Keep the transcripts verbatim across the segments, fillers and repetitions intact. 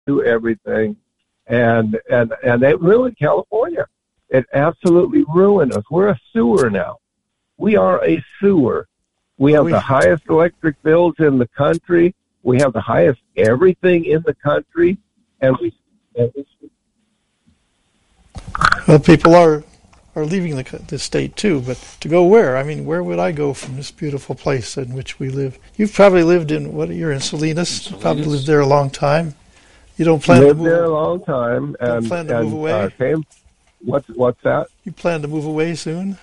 do everything. And, and, and they ruined California. It absolutely ruined us. We're a sewer now. We are a sewer. We have we, the highest electric bills in the country. We have the highest everything in the country. And we, and we well, people are are leaving the, the state too, but to go where? I mean, where would I go from this beautiful place in which we live? You've probably lived in, what, you're in Salinas, Salinas. Probably lived there a long time. You don't plan lived to move there a long time. And, plan to and, move away? Uh, came, what's, what's that? You plan to move away soon?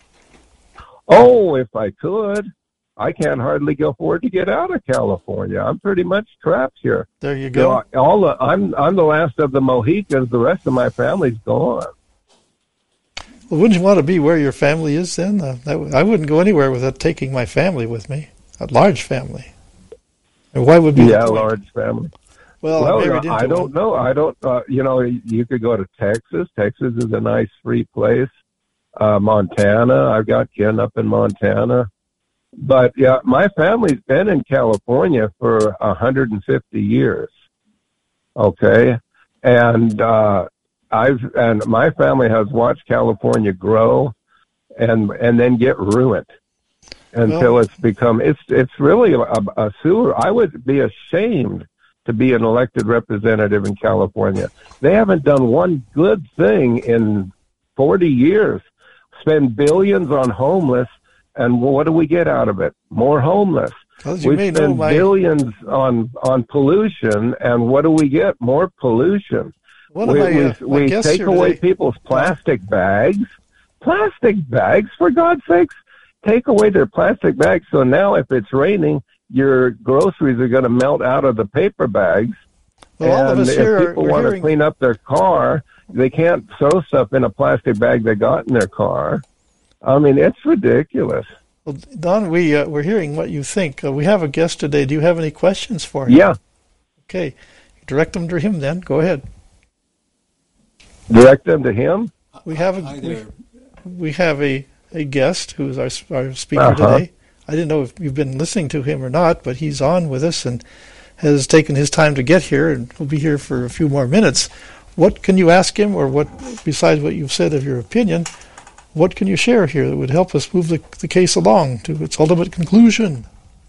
Oh, if I could. I can't hardly afford to get out of California. I'm pretty much trapped here. There you go. You know, all the, I'm I'm the last of the Mohicans. The rest of my family's gone. Well, wouldn't you want to be where your family is then? Uh, that, I wouldn't go anywhere without taking my family with me, a large family. And why would be yeah, the point? large family. Well, well I'm married no, into I don't one. know. I don't. Uh, you know, you could go to Texas. Texas is a nice, free place. Uh, Montana. I've got kin up in Montana. But yeah, my family's been in California for one hundred fifty years. Okay, and uh, I've and my family has watched California grow, and and then get ruined until well, it's become it's it's really a, a sewer. I would be ashamed to be an elected representative in California. They haven't done one good thing in forty years. Spend billions on homeless. And what do we get out of it? More homeless. Well, as you we may spend know, my, billions on on pollution, and what do we get? More pollution. One we of my, we, uh, my we guests take here away today, people's plastic bags. Plastic bags, for God's sakes. Take away their plastic bags, so now if it's raining, your groceries are going to melt out of the paper bags. well, and all of us if here are, people we're want hearing, to clean up their car, they can't throw stuff in a plastic bag they got in their car. I mean, it's ridiculous. well, Don, we, uh, we're hearing what you think. Uh, we have a guest today. Do you have any questions for him? Yeah. Okay. Direct them to him then. Go ahead. Direct them to him? We have a, Hi we, there. we have a, a guest who's our, our speaker Uh-huh. today. I didn't know if you've been listening to him or not, but he's on with us and has taken his time to get here, and will be here for a few more minutes. What can you ask him, or what, besides what you've said of your opinion, what can you share here that would help us move the, the case along to its ultimate conclusion?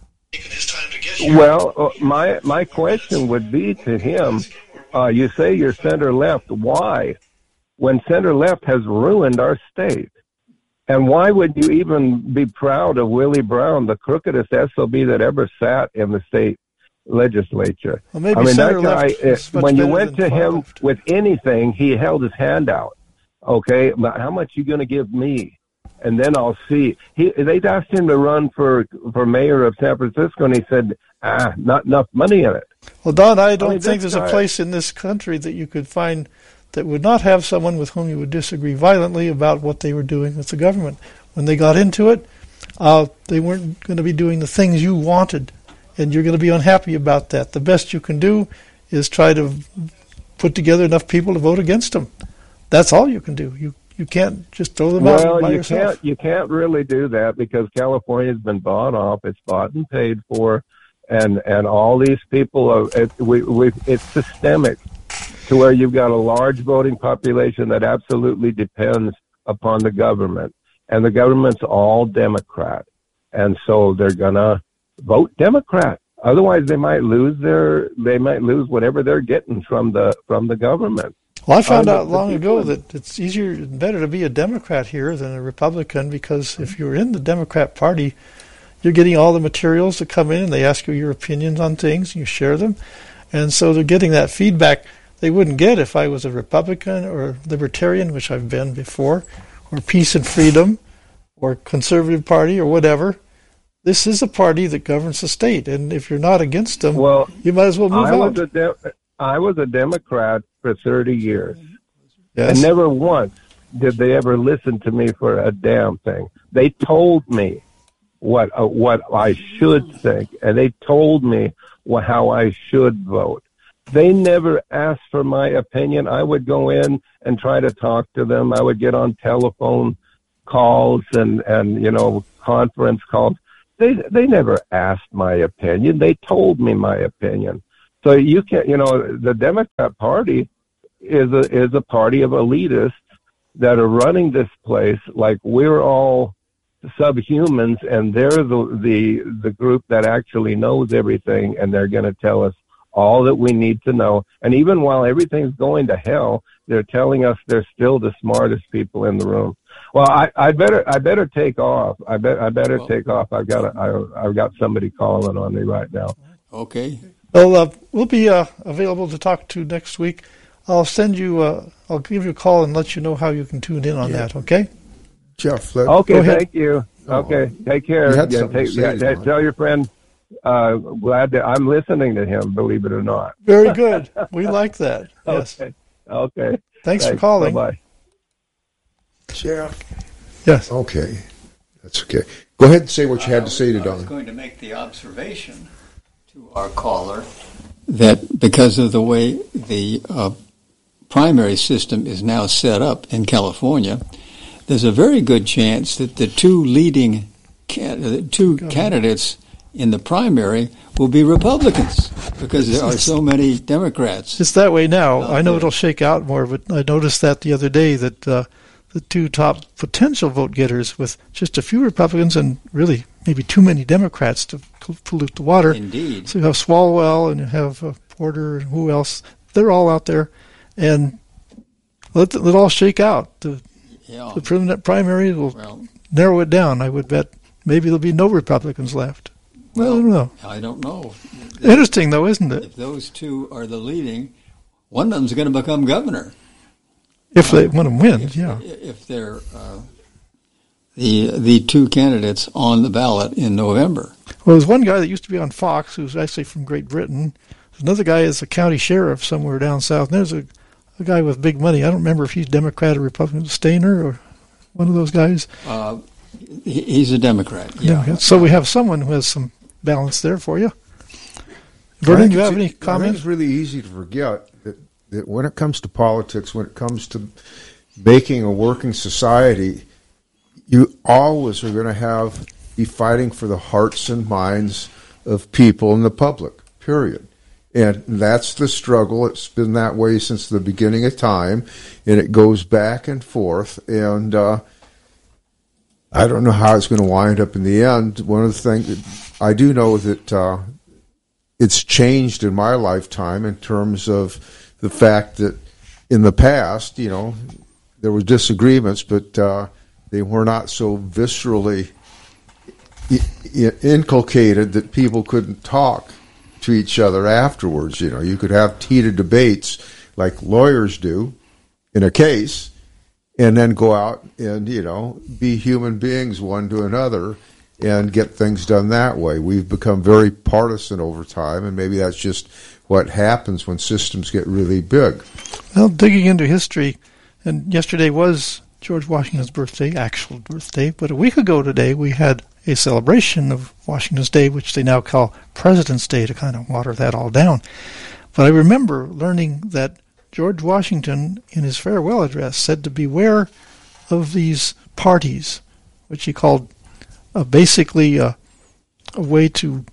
Well, uh, my my question would be to him, uh, you say you're center-left. Why? When center-left has ruined our state. And why would you even be proud of Willie Brown, the crookedest S O B that ever sat in the state legislature? Well, maybe I mean, that center guy, left is uh, much when you better went than to far him left. with anything, he held his hand out. Okay, but how much you going to give me? And then I'll see. He, they'd asked him to run for for mayor of San Francisco, and he said, ah, not enough money in it. Well, Don, I don't I mean, think this there's guy- a place in this country that you could find that would not have someone with whom you would disagree violently about what they were doing with the government. When they got into it, uh, they weren't going to be doing the things you wanted, and you're going to be unhappy about that. The best you can do is try to put together enough people to vote against them. That's all you can do. You you can't just throw them out Well, by you yourself. can't you can't really do that because California's been bought off. It's bought and paid for, and and all these people are. It, we we it's systemic, to where you've got a large voting population that absolutely depends upon the government, and the government's all Democrat, and so they're gonna vote Democrat. Otherwise, they might lose their they might lose whatever they're getting from the from the government. Well, I found Um, out the long people- ago that it's easier and better to be a Democrat here than a Republican, because if you're in the Democrat Party, you're getting all the materials that come in, and they ask you your opinions on things, and you share them. And so they're getting that feedback they wouldn't get if I was a Republican or Libertarian, which I've been before, or Peace and Freedom, or Conservative Party, or whatever. This is a party that governs the state, and if you're not against them, Well, you might as well move I out. was a de- I was a Democrat for thirty years. Yes. And never once did they ever listen to me for a damn thing. They told me what uh, what I should think, and they told me what, how I should vote. They never asked for my opinion. I would go in and try to talk to them. I would get on telephone calls and, and you know, conference calls. They they never asked my opinion. They told me my opinion. So you can't, you know, the Democrat Party is a is a party of elitists that are running this place like we're all subhumans, and they're the the the group that actually knows everything, and they're going to tell us all that we need to know. And even while everything's going to hell, they're telling us they're still the smartest people in the room. Well, I, I better I better take off. I bet I better well, take off. I've got a, I, I've got somebody calling on me right now. Okay. Well, uh, we'll be uh, available to talk to next week. I'll send you. Uh, I'll give you a call and let you know how you can tune in on yeah. that. Okay. Jeff. Let, okay. Thank you. Oh, okay. Take care. Yeah, take, yeah, tell your friend. Uh, glad that I'm listening to him. Believe it or not. Very good. We like that. Yes. Okay. Okay. Thanks, Thanks for calling. Bye. Jeff. Yes. Okay. That's okay. Go ahead and say what you had to say to Don. I was going to make the observation to our caller that because of the way the uh, primary system is now set up in California, there's a very good chance that the two leading can- the two candidates in the primary will be Republicans because there are so many Democrats. It's that way now. I know it'll shake out more, but I noticed that the other day that uh, the two top potential vote getters with just a few Republicans and really maybe too many Democrats to pollute the water. Indeed. So you have Swalwell and you have uh, Porter and who else? They're all out there. And let, let it all shake out. The, yeah. the permanent primary will well, narrow it down. I would bet maybe there'll be no Republicans left. Well, I don't know. I don't know. Interesting, though, isn't it? If those two are the leading, one of them's going to become governor. If they want to win, if, yeah. If they're uh, the the two candidates on the ballot in November. Well, there's one guy that used to be on Fox who's actually from Great Britain. There's another guy is a county sheriff somewhere down south. And there's a, a guy with big money. I don't remember if he's Democrat or Republican. Stainer or one of those guys. Uh, he, he's a Democrat. Yeah. Democrat. So we have someone who has some balance there for you. Vernon, do you have any comments? I think it's really easy to forget that, that when it comes to politics, when it comes to making a working society, you always are going to have be fighting for the hearts and minds of people in the public, period. And that's the struggle. It's been that way since the beginning of time, and it goes back and forth. And uh, I don't know how it's going to wind up in the end. One of the things I do know that uh, it's changed in my lifetime in terms of the fact that in the past, you know, there were disagreements, but uh, they were not so viscerally inculcated that people couldn't talk to each other afterwards. You know, you could have heated debates like lawyers do in a case and then go out and, you know, be human beings one to another and get things done that way. We've become very partisan over time, and maybe that's just what happens when systems get really big. Well, digging into history, and yesterday was George Washington's birthday, actual birthday, but a week ago today we had a celebration of Washington's Day, which they now call President's Day to kind of water that all down. But I remember learning that George Washington, in his farewell address, said to beware of these parties, which he called uh, basically uh, a way to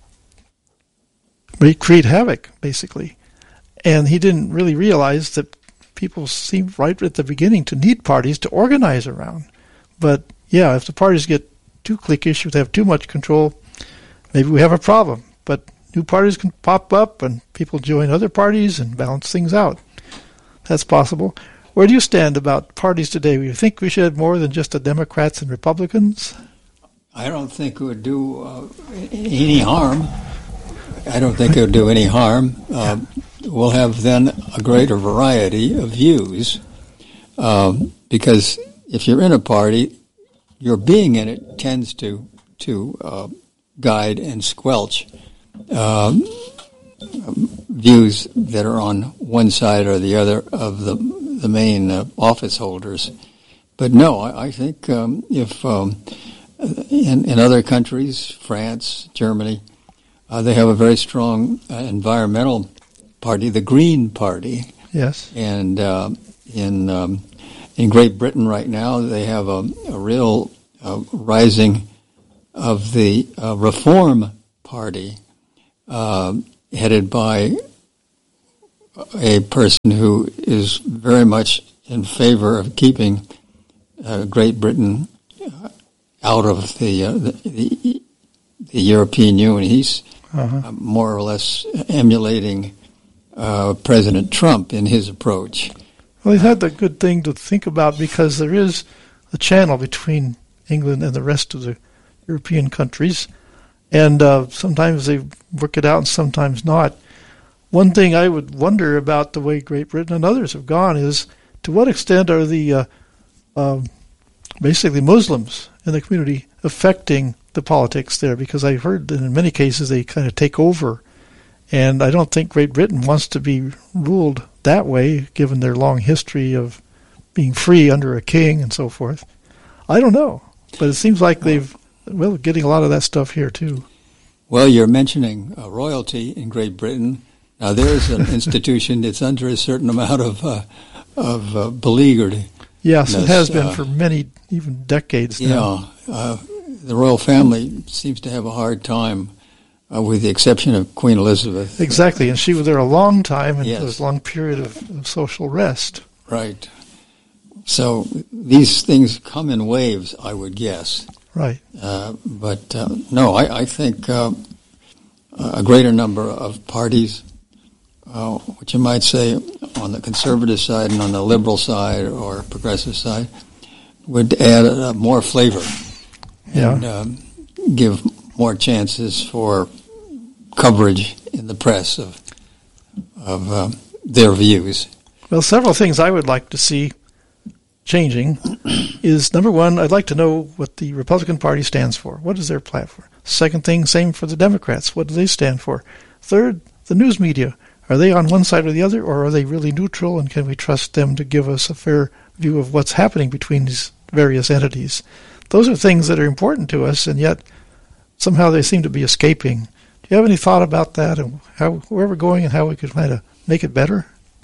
create havoc, basically. And he didn't really realize that people seemed right at the beginning to need parties to organize around. But, yeah, if the parties get too cliquish, if they have too much control, maybe we have a problem. But new parties can pop up and people join other parties and balance things out. That's possible. Where do you stand about parties today? Do you think we should have more than just the Democrats and Republicans? I don't think it would do uh, any harm. I don't think it would do any harm. Uh, we'll have then a greater variety of views um, because if you're in a party, your being in it tends to to uh, guide and squelch um, views that are on one side or the other of the the main uh, office holders. But no, I, I think um, if um, in, in other countries, France, Germany, uh, they have a very strong uh, environmental party, the Green Party. Yes. And uh, in um, in Great Britain right now, they have a, a real uh, rising of the uh, Reform Party, uh, headed by a person who is very much in favor of keeping uh, Great Britain out of the, uh, the, the the European Union. He's uh-huh. uh, more or less emulating uh, President Trump in his approach. Well, he's had the good thing to think about, because there is a channel between England and the rest of the European countries, and uh, sometimes they work it out and sometimes not. One thing I would wonder about the way Great Britain and others have gone is, to what extent are the uh, uh, basically Muslims in the community affecting the politics there? Because I've heard that in many cases they kind of take over, and I don't think Great Britain wants to be ruled that way, given their long history of being free under a king and so forth. I don't know, but it seems like they've, well, getting a lot of that stuff here too. Well, you're mentioning uh, royalty in Great Britain. Now, there's an institution that's under a certain amount of uh, of uh, beleaguered. Yes, it has been uh, for many, even decades now. Yeah, uh, the royal family seems to have a hard time, uh, with the exception of Queen Elizabeth. Exactly, and she was there a long time, and yes. it was a long period of, of social rest. Right. So these things come in waves, I would guess. Right. Uh, but, uh, no, I, I think uh, a greater number of parties, uh, what you might say on the conservative side and on the liberal side or progressive side, would add uh, more flavor yeah. and um, give more chances for coverage in the press of of uh, their views. Well, several things I would like to see changing is, number one, I'd like to know what the Republican Party stands for. What is their platform? Second thing, same for the Democrats. What do they stand for? Third, the news media. Are they on one side or the other, or are they really neutral, and can we trust them to give us a fair view of what's happening between these various entities? Those are things that are important to us, and yet somehow they seem to be escaping. Do you have any thought about that, and how, where we're going and how we could kind of make it better?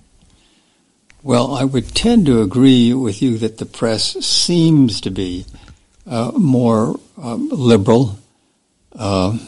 Well, I would tend to agree with you that the press seems to be uh, more um, liberal, uh,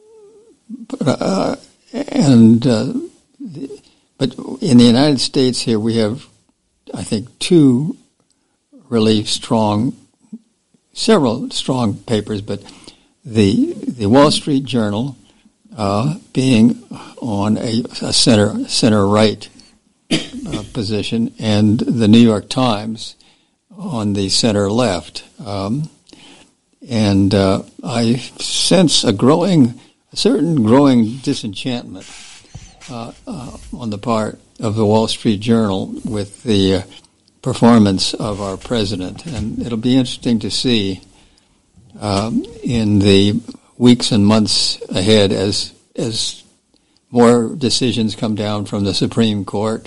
uh, and uh, but in the United States here we have, I think, two really strong, several strong papers, but the the Wall Street Journal uh, being on a, a center center right uh, position, and the New York Times on the center left, um, and uh, I sense a growing, a certain growing disenchantment uh, uh, on the part of the Wall Street Journal with the uh, performance of our president, and it'll be interesting to see um, in the weeks and months ahead as as more decisions come down from the Supreme Court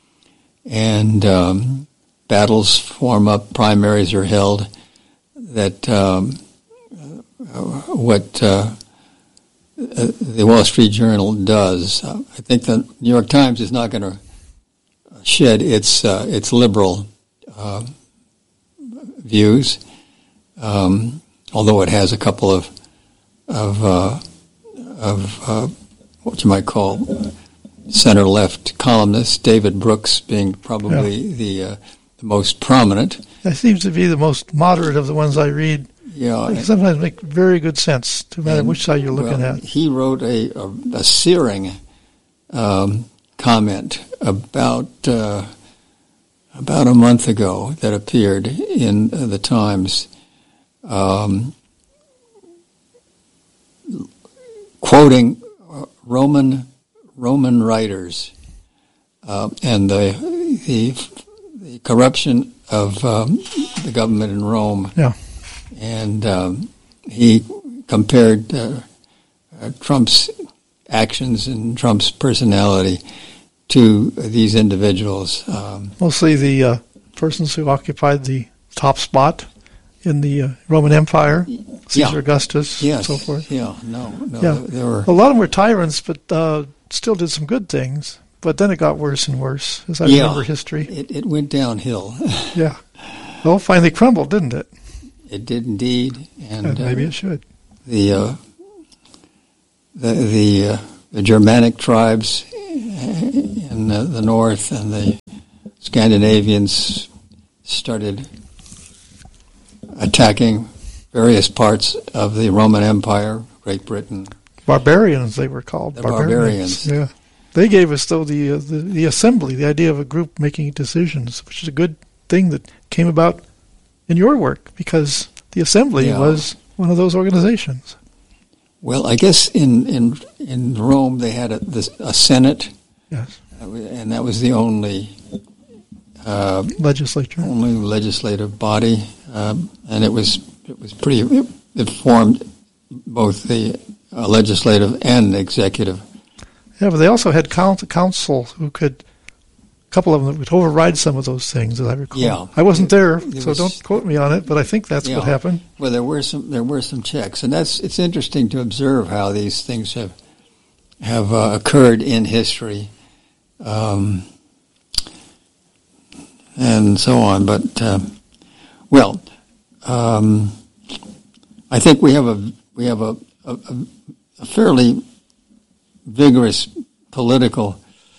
and um, battles form up, primaries are held, that um, what uh, the Wall Street Journal does. Uh, I think the New York Times is not going to shed its uh, its liberal uh, views, um, although it has a couple of of uh, of uh, what you might call center left columnists. David Brooks being probably yeah. the, uh, the most prominent. That seems to be the most moderate of the ones I read. Yeah, they sometimes make very good sense, no matter which side you're looking well, at. He wrote a a, a searing um, comment about uh, about a month ago that appeared in uh, the Times, um, quoting Roman Roman writers uh, and the, the the corruption of um, the government in Rome. Yeah, and um, he compared uh, uh, Trump's actions and Trump's personality to these individuals. Um, Mostly the uh, persons who occupied the top spot in the uh, Roman Empire, Caesar yeah. Augustus, yes. and so forth. Yeah, no, no. Yeah. There were a lot of them were tyrants, but uh, still did some good things. But then it got worse and worse, as I yeah, remember history. It, it went downhill. yeah. Well, finally crumbled, didn't it? It did indeed, and, and maybe uh, it should. The uh, the the, uh, the Germanic tribes in uh, the north, and the Scandinavians started attacking various parts of the Roman Empire, Great Britain. Barbarians, they were called. The barbarians. Yeah. They gave us, though, the, uh, the the assembly, the idea of a group making decisions, which is a good thing that came about in your work, because the assembly Yeah. was one of those organizations. Well, I guess in in, in Rome they had a, this, a Senate, Yes. and that was the only uh, Legislature. only legislative body, um, and it was it was pretty. It, it formed both the uh, legislative and executive. Yeah, but they also had count, council who could, a couple of them that would override some of those things, as I recall. Yeah. I wasn't there, It so was- don't quote me on it, but I think that's Yeah. what happened. Well, there were some there were some checks, and that's it's interesting to observe how these things have have uh, occurred in history, um, and so on. But uh, well, um, I think we have a we have a, a, a fairly vigorous political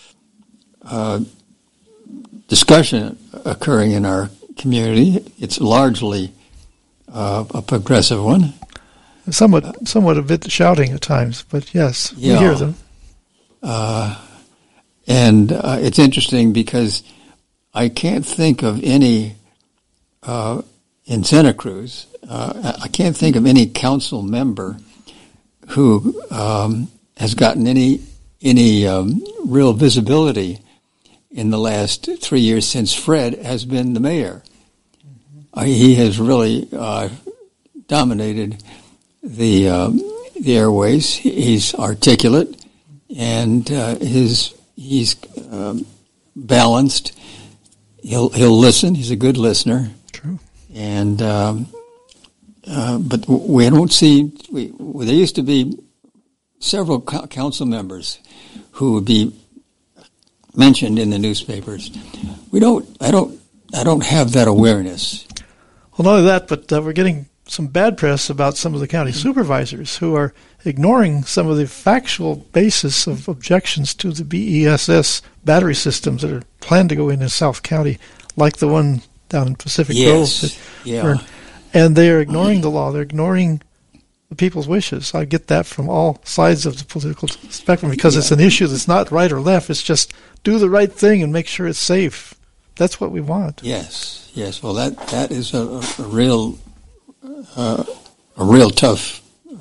uh, discussion occurring in our community. It's largely uh, a progressive one. Somewhat, somewhat a bit shouting at times, but yes, Yeah. we hear them. Uh, and uh, it's interesting because I can't think of any, uh, in Santa Cruz, uh, I can't think of any council member who um, has gotten any any um, real visibility in the last three years since Fred has been the mayor. Uh, he has really uh, dominated the um, the airways. He's articulate, and uh, his he's um, balanced. He'll he'll listen. He's a good listener. True. And um, uh, but we don't see. We, there used to be several co- council members who would be mentioned in the newspapers. We don't. I don't. I don't have that awareness. Well, not only that, but uh, we're getting some bad press about some of the county supervisors who are ignoring some of the factual basis of objections to the B E S S battery systems that are planned to go in in South County, like the one down in Pacific Yes. Grove. Yeah. Burned. And they are ignoring the law. They're ignoring the people's wishes. I get that from all sides of the political spectrum because Yeah. it's an issue that's not right or left. It's just do the right thing and make sure it's safe. That's what we want. Yes. Yes. Well, that that is a, a real uh, a real tough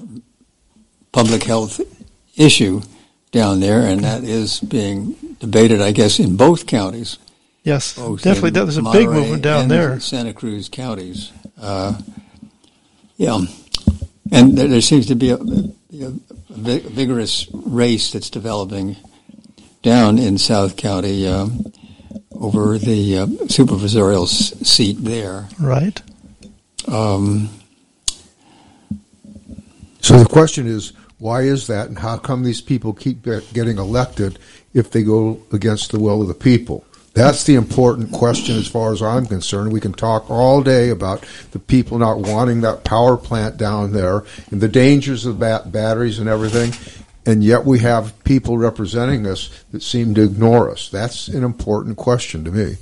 public health issue down there, and that is being debated, I guess, in both counties. Yes, Both definitely. in There's a big Monterey movement down and there. Santa Cruz counties. Uh, yeah, and there, there seems to be a, a, a vigorous race that's developing down in South County um, over the uh, supervisorial s- seat there. Right. Um, So the question is, why is that, and how come these people keep get- getting elected if they go against the will of the people? That's the important question as far as I'm concerned. We can talk all day about the people not wanting that power plant down there and the dangers of bat- batteries and everything, and yet we have people representing us that seem to ignore us. That's an important question to me.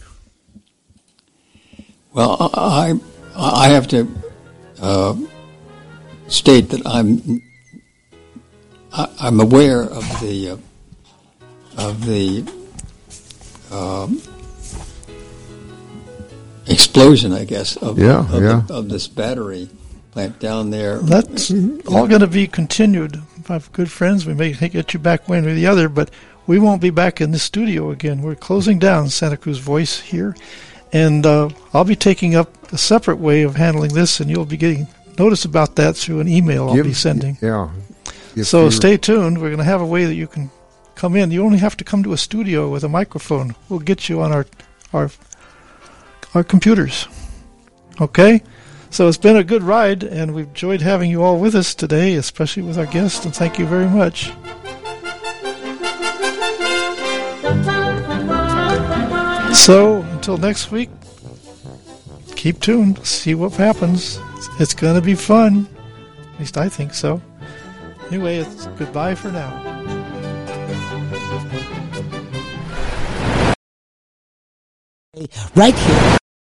well, I I have to uh, state that I'm I, I'm aware of the uh, of the um, explosion, I guess, of, Yeah, of, yeah. The, of this battery plant down there. That's all going to be continued. I have good friends. We may get you back one or the other, but we won't be back in the studio again. We're closing down Santa Cruz Voice here, and uh, I'll be taking up a separate way of handling this, and you'll be getting notice about that through an email I'll Give- be sending. Yeah. If So you're- stay tuned. We're going to have a way that you can come in. You only have to come to a studio with a microphone. We'll get you on our our our computers. Okay? So it's been a good ride, and we've enjoyed having you all with us today, especially with our guest, and thank you very much. So until next week, keep tuned. See what happens. It's going to be fun. At least I think so. Anyway, it's goodbye for now. Right here.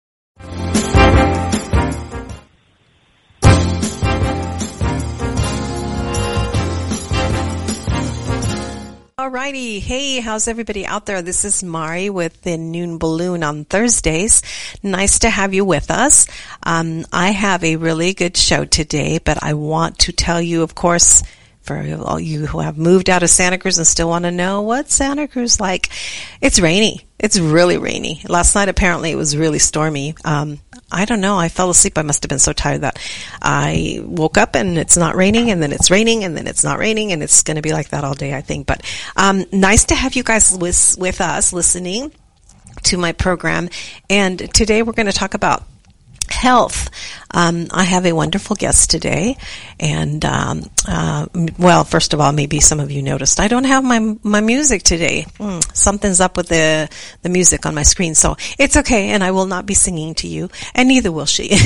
Alrighty. Hey, how's everybody out there? This is Mari with the Noon Balloon on Thursdays. Nice to have you with us. Um, I have a really good show today, but I want to tell you, of course, for all you who have moved out of Santa Cruz and still want to know what Santa Cruz like, it's rainy. It's really rainy. Last night, apparently, it was really stormy. Um, I don't know. I fell asleep. I must have been so tired that I woke up and it's not raining, and then it's raining, and then it's not raining, and it's going to be like that all day, I think. But um, nice to have you guys with, with us listening to my program. And today we're going to talk about health. Um, I have a wonderful guest today, and um, uh, well, first of all, maybe some of you noticed I don't have my my music today. Mm, something's up with the the music on my screen, so it's okay, and I will not be singing to you, and neither will she.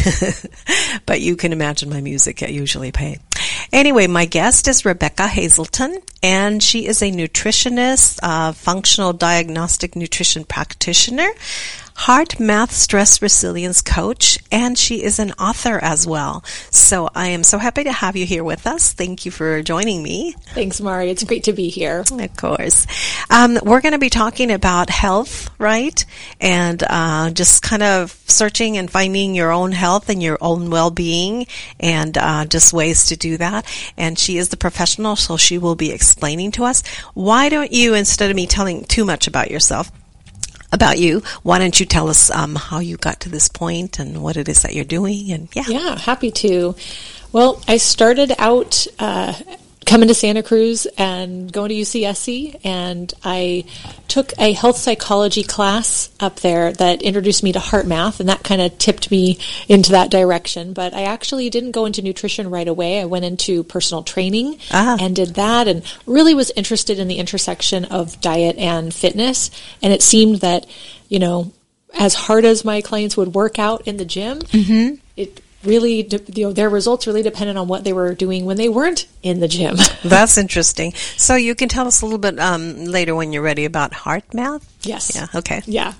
But you can imagine my music I usually play. Anyway, my guest is Rebecca Hazelton, and she is a nutritionist, uh, functional diagnostic nutrition practitioner, heart, math, stress resilience coach, and she is an author as well. So I am so happy to have you here with us. Thank you for joining me. Thanks, Mari. It's great to be here. Of course. Um, we're going to be talking about health, right? And uh, just kind of searching and finding your own health and your own well-being, and uh, just ways to do that. And she is the professional, so she will be explaining to us. Why don't you, instead of me telling too much about yourself, about you, why don't you tell us um, how you got to this point and what it is that you're doing? And yeah, yeah, happy to. Well, I started out uh, coming to Santa Cruz and going to U C S C, and I took a health psychology class up there that introduced me to heart math, and that kind of tipped me into that direction. But I actually didn't go into nutrition right away. I went into personal training ah. and did that, and really was interested in the intersection of diet and fitness. And it seemed that, you know, as hard as my clients would work out in the gym, mm-hmm. it really, you know, their results really depended on what they were doing when they weren't in the gym. That's interesting. So you can tell us a little bit um, later when you're ready about heart math? Yes. Yeah, okay. Yeah.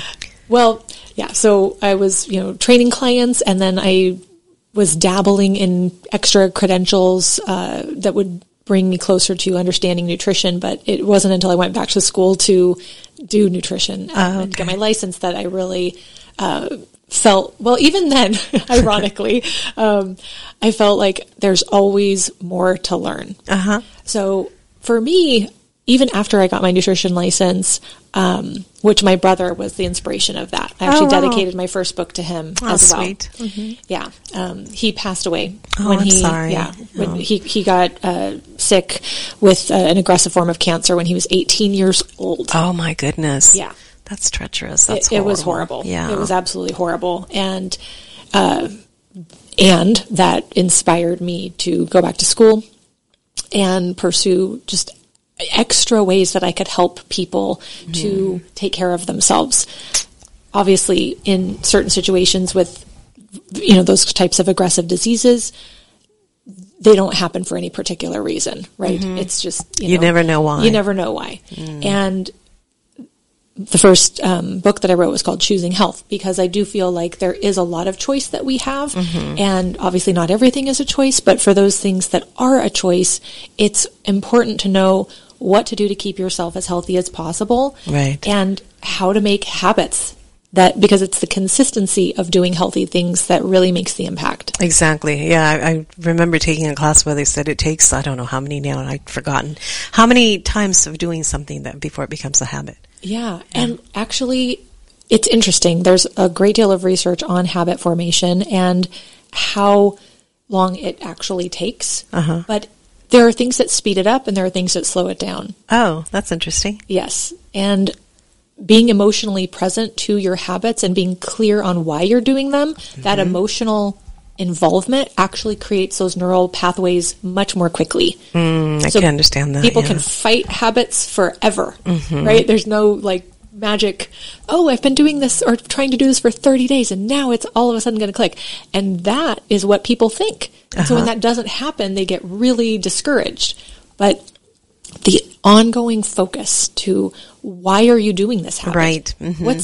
Well, yeah, so I was, you know, training clients, and then I was dabbling in extra credentials uh, that would bring me closer to understanding nutrition, but it wasn't until I went back to school to do nutrition oh, okay. and get my license that I really uh, felt, well, even then, ironically, um, I felt like there's always more to learn. Uh-huh. So for me, even after I got my nutrition license, um, which my brother was the inspiration of that. I actually oh, wow. dedicated my first book to him oh, as well. Sweet. Mm-hmm. Yeah. Um, he passed away oh, when I'm he, sorry. yeah, when oh. he, he got, uh, sick with uh, an aggressive form of cancer when he was eighteen years old. Oh my goodness. Yeah. That's treacherous. That's it, it was horrible. Yeah. It was absolutely horrible. And, uh, and that inspired me to go back to school and pursue just extra ways that I could help people mm-hmm. to take care of themselves. Obviously, in certain situations with, you know, those types of aggressive diseases, they don't happen for any particular reason, right? Mm-hmm. It's just, you, you know, never know why. You never know why. Mm. And the first um, book that I wrote was called Choosing Health, because I do feel like there is a lot of choice that we have, mm-hmm. and obviously not everything is a choice, but for those things that are a choice, it's important to know what to do to keep yourself as healthy as possible, right? And how to make habits that, because it's the consistency of doing healthy things that really makes the impact. Exactly. Yeah, I, I remember taking a class where they said it takes, I don't know how many now, I've forgotten, how many times of doing something that before it becomes a habit. Yeah, yeah. And actually, it's interesting. There's a great deal of research on habit formation and how long it actually takes. Uh-huh. But there are things that speed it up and there are things that slow it down. Oh, that's interesting. Yes. And being emotionally present to your habits and being clear on why you're doing them, mm-hmm. that emotional involvement actually creates those neural pathways much more quickly. Mm, I so can understand that. People yeah. can fight habits forever, mm-hmm. right? There's no like magic, oh, I've been doing this or trying to do this for thirty days and now it's all of a sudden going to click. And that is what people think. And uh-huh. so when that doesn't happen, they get really discouraged. But the ongoing focus to why are you doing this habit? Right. Mm-hmm. What's what's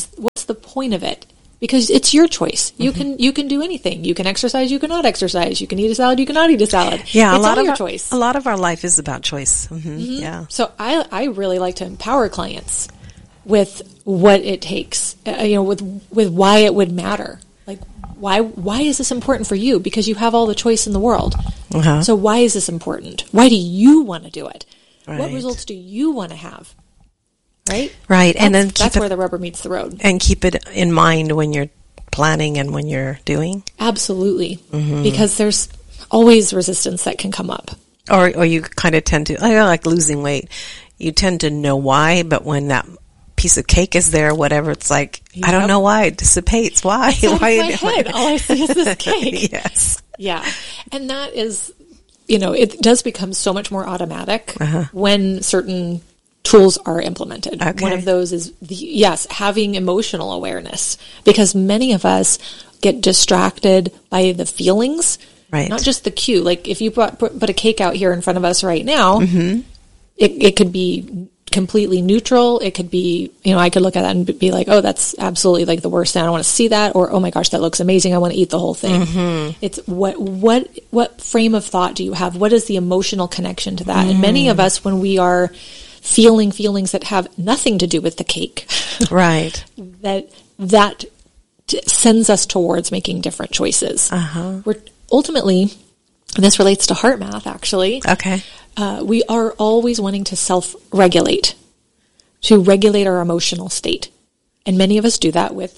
the point of it? Because it's your choice. You mm-hmm. can you can do anything. You can exercise. You cannot exercise. You can eat a salad. You cannot eat a salad. Yeah, it's a lot all of your our, choice. A lot of our life is about choice. Mm-hmm. Mm-hmm. Yeah. So I I really like to empower clients with what it takes. Uh, you know, with with why it would matter. Like why why is this important for you? Because you have all the choice in the world. Uh-huh. So why is this important? Why do you want to do it? Right. What results do you want to have? Right. Right. That's, and then that's it, where the rubber meets the road. And keep it in mind when you're planning and when you're doing? Absolutely. Mm-hmm. Because there's always resistance that can come up. Or or you kind of tend to, I like losing weight, you tend to know why, but when that piece of cake is there, whatever, it's like, yep. I don't know why it dissipates. Why? It's out why of my head. All I see is this cake. Yes. Yeah. And that is, you know, it does become so much more automatic uh-huh. when certain tools are implemented. Okay. One of those is, the yes, having emotional awareness, because many of us get distracted by the feelings, right? Not just the cue. Like if you put, put, put a cake out here in front of us right now, mm-hmm. it, it could be completely neutral. It could be, you know, I could look at that and be like, oh, that's absolutely like the worst thing. I don't want to see that. Or, oh my gosh, that looks amazing. I want to eat the whole thing. Mm-hmm. It's what, what, what frame of thought do you have? What is the emotional connection to that? Mm. And many of us, when we are feeling feelings that have nothing to do with the cake, right? that that t- sends us towards making different choices. Uh-huh. We're ultimately, and this relates to heart math, actually. Okay, uh, we are always wanting to self-regulate, to regulate our emotional state, and many of us do that with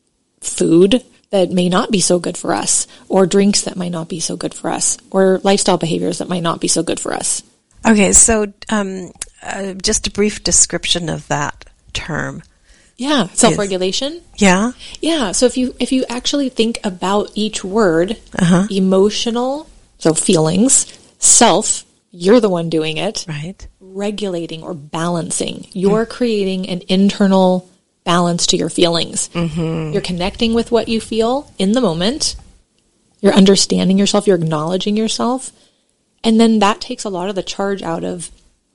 food that may not be so good for us, or drinks that might not be so good for us, or lifestyle behaviors that might not be so good for us. Okay, so um, uh, just a brief description of that term. Yeah, self-regulation. Yeah, yeah. So if you if you actually think about each word, uh-huh. emotional, so feelings, self, you're the one doing it, right? Regulating or balancing, you're mm. creating an internal balance to your feelings. Mm-hmm. You're connecting with what you feel in the moment. You're understanding yourself. You're acknowledging yourself. And then that takes a lot of the charge out of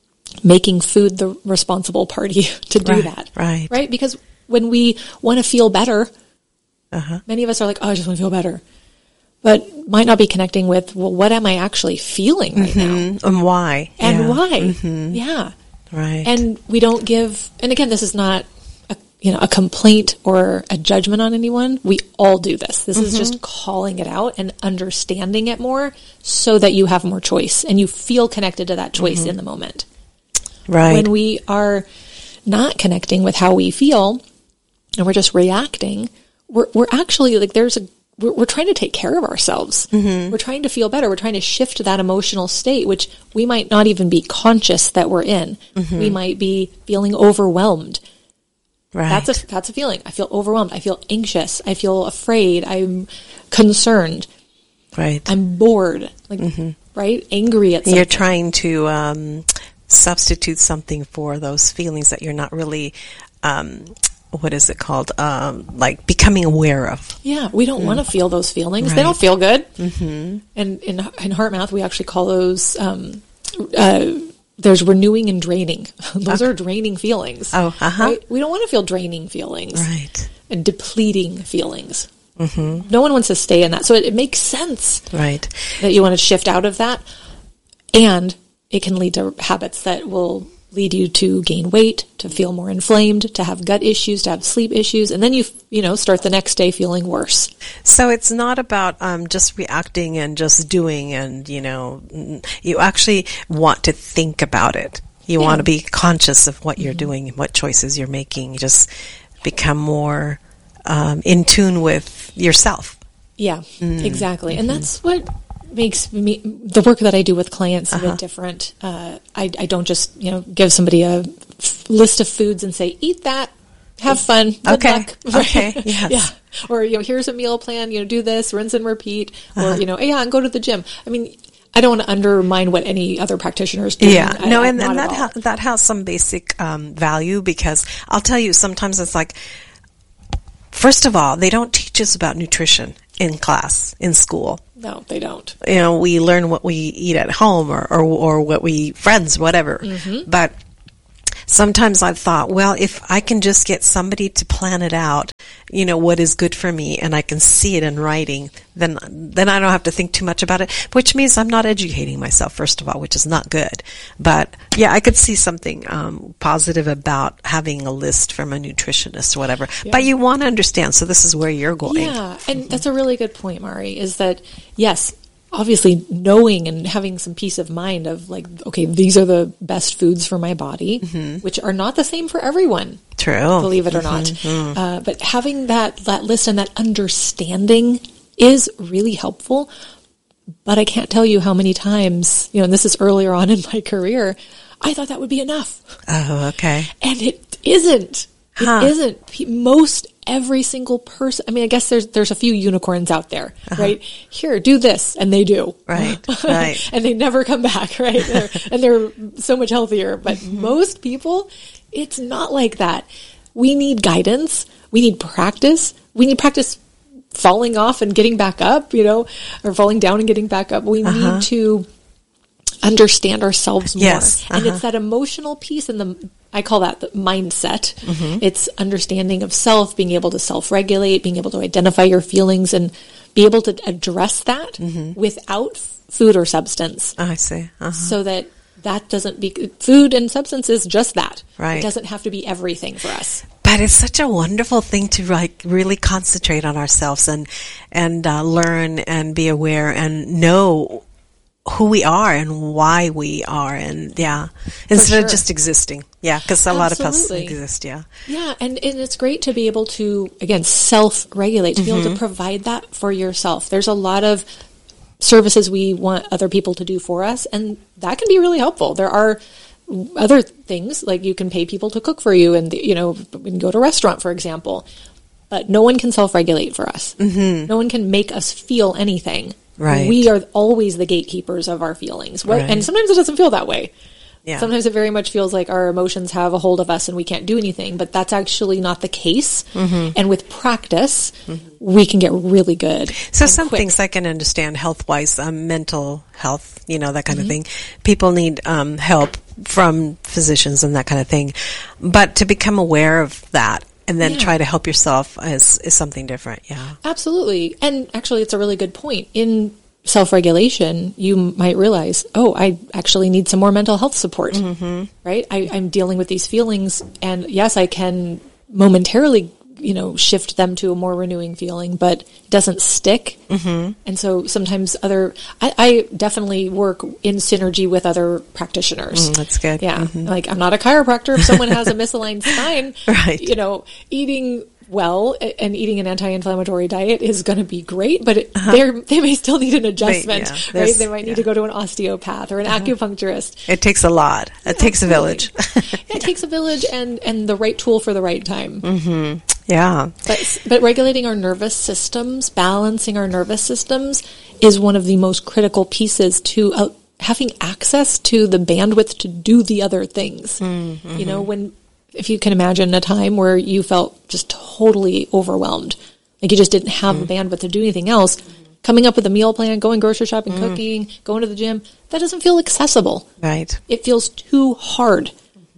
making food the responsible party to do right, that. Right. Right? Because when we want to feel better, uh-huh. many of us are like, oh, I just want to feel better. But might not be connecting with, well, what am I actually feeling right mm-hmm. now? And why? And yeah. why? Mm-hmm. Yeah. Right. And we don't give, and again, this is not a, you know, a complaint or a judgment on anyone. We all do this. This mm-hmm. is just calling it out and understanding it more so that you have more choice and you feel connected to that choice mm-hmm. in the moment. Right. When we are not connecting with how we feel and we're just reacting, we're we're actually like there's a we're, we're trying to take care of ourselves. Mm-hmm. We're trying to feel better. We're trying to shift that emotional state, which we might not even be conscious that we're in. Mm-hmm. We might be feeling overwhelmed. Right. That's a that's a feeling. I feel overwhelmed. I feel anxious. I feel afraid. I'm concerned. Right. I'm bored. Like mm-hmm. right, angry at something. You're trying to um, substitute something for those feelings that you're not really. Um, what is it called? Um, like becoming aware of. Yeah, we don't mm. want to feel those feelings. Right. They don't feel good. Mm-hmm. And in in heart math, we actually call those. Um, uh, There's renewing and draining. Those okay. are draining feelings. Oh, uh-huh. Right? We don't want to feel draining feelings. Right. And depleting feelings. Mm-hmm. No one wants to stay in that. So it, it makes sense. Right. That you want to shift out of that. And it can lead to habits that will lead you to gain weight, to feel more inflamed, to have gut issues, to have sleep issues, and then you you know start the next day feeling worse. So it's not about um, just reacting and just doing, and you know, you actually want to think about it. You yeah. want to be conscious of what you're mm-hmm. doing and what choices you're making. You just become more um, in tune with yourself. Yeah, mm-hmm. exactly, and that's what makes me the work that I do with clients uh-huh. a bit different. Uh, I, I don't just you know give somebody a f- list of foods and say eat that, have fun, good okay, luck. okay, yes. yeah. Or you know here's a meal plan. You know do this, rinse and repeat. Uh-huh. Or you know yeah, and go to the gym. I mean, I don't want to undermine what any other practitioners do. Yeah, I, no, I, and, and that ha- ha- that has some basic um, value because I'll tell you sometimes it's like. First of all, they don't teach us about nutrition in class, in school. No, they don't. You know, we learn what we eat at home or, or, or what we, friends, whatever. Mm-hmm. But sometimes I've thought, well, if I can just get somebody to plan it out, you know, what is good for me, and I can see it in writing, then then I don't have to think too much about it, which means I'm not educating myself, first of all, which is not good. But, yeah, I could see something um, positive about having a list from a nutritionist or whatever. Yeah. But you want to understand, so this is where you're going. Yeah, and that's a really good point, Mari, is that, yes, obviously knowing and having some peace of mind of like, okay, these are the best foods for my body, mm-hmm. which are not the same for everyone. True. Believe it or not. Mm-hmm. Uh, but having that, that list and that understanding is really helpful. But I can't tell you how many times, you know, and this is earlier on in my career, I thought that would be enough. Oh, okay. And it isn't. Huh. It isn't. Most every single person, I mean, I guess there's there's a few unicorns out there, uh-huh. right? Here, do this, and they do. Right, right. And they never come back, right? They're, and they're so much healthier. But mm-hmm. most people, it's not like that. We need guidance. We need practice. We need practice falling off and getting back up, you know, or falling down and getting back up. We uh-huh. need to understand ourselves more. Yes, uh-huh. And it's that emotional piece and the, I call that the mindset. Mm-hmm. It's understanding of self, being able to self-regulate, being able to identify your feelings and be able to address that mm-hmm. without food or substance. I see. Uh-huh. So that that doesn't be, food and substance is just that. Right. It doesn't have to be everything for us. But it's such a wonderful thing to like really concentrate on ourselves and, and uh, learn and be aware and know who we are and why we are, and yeah, instead sure. of just existing. Yeah, because a lot of us exist, yeah. Yeah, and, and it's great to be able to, again, self-regulate, to mm-hmm. be able to provide that for yourself. There's a lot of services we want other people to do for us, and that can be really helpful. There are other things, like you can pay people to cook for you, and, you know, we can go to a restaurant, for example, but no one can self-regulate for us. Mm-hmm. No one can make us feel anything. Right. We are always the gatekeepers of our feelings. What, right. And sometimes it doesn't feel that way. Yeah. Sometimes it very much feels like our emotions have a hold of us and we can't do anything, but that's actually not the case. Mm-hmm. And with practice, mm-hmm. we can get really good. So some quick. things I can understand health-wise, um, mental health, you know, that kind mm-hmm. of thing. People need um, help from physicians and that kind of thing. But to become aware of that, and then yeah. try to help yourself is, is something different, yeah. Absolutely. And actually, it's a really good point. In self-regulation, you might realize, oh, I actually need some more mental health support, mm-hmm. right? I, I'm dealing with these feelings, and yes, I can momentarily, you know, shift them to a more renewing feeling, but it doesn't stick. Mm-hmm. And so sometimes other, I, I definitely work in synergy with other practitioners. Mm, that's good. Yeah. Mm-hmm. Like, I'm not a chiropractor. If someone has a misaligned spine, right. you know, eating well and eating an anti-inflammatory diet is going to be great, but it, uh-huh. they're, they may still need an adjustment, right? Yeah, right? They might need yeah. to go to an osteopath or an uh-huh. acupuncturist. It takes a lot. It yeah, takes absolutely. a village. It takes a village and, and the right tool for the right time. Mm-hmm. Yeah. But, but regulating our nervous systems, balancing our nervous systems is one of the most critical pieces to uh, having access to the bandwidth to do the other things. Mm-hmm. You know, when, if you can imagine a time where you felt just totally overwhelmed, like you just didn't have mm. the bandwidth to do anything else, mm-hmm. coming up with a meal plan, going grocery shopping, mm. cooking, going to the gym, that doesn't feel accessible. Right. It feels too hard.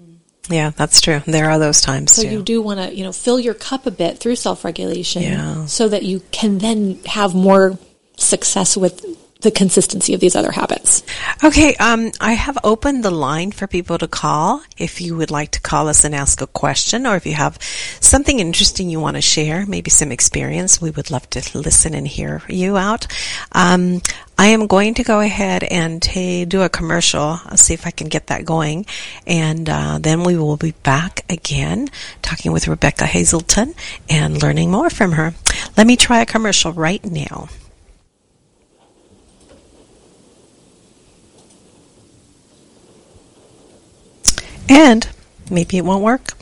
Yeah, that's true. There are those times, so too. You do want to, you know, fill your cup a bit through self-regulation yeah. so that you can then have more success with the consistency of these other habits. Okay, um, I have opened the line for people to call if you would like to call us and ask a question, or if you have something interesting you want to share, maybe some experience. We would love to listen and hear you out. Um, I am going to go ahead and t- do a commercial. I'll see if I can get that going. And uh, then we will be back again talking with Rebecca Hazelton and learning more from her. Let me try a commercial right now. And maybe it won't work.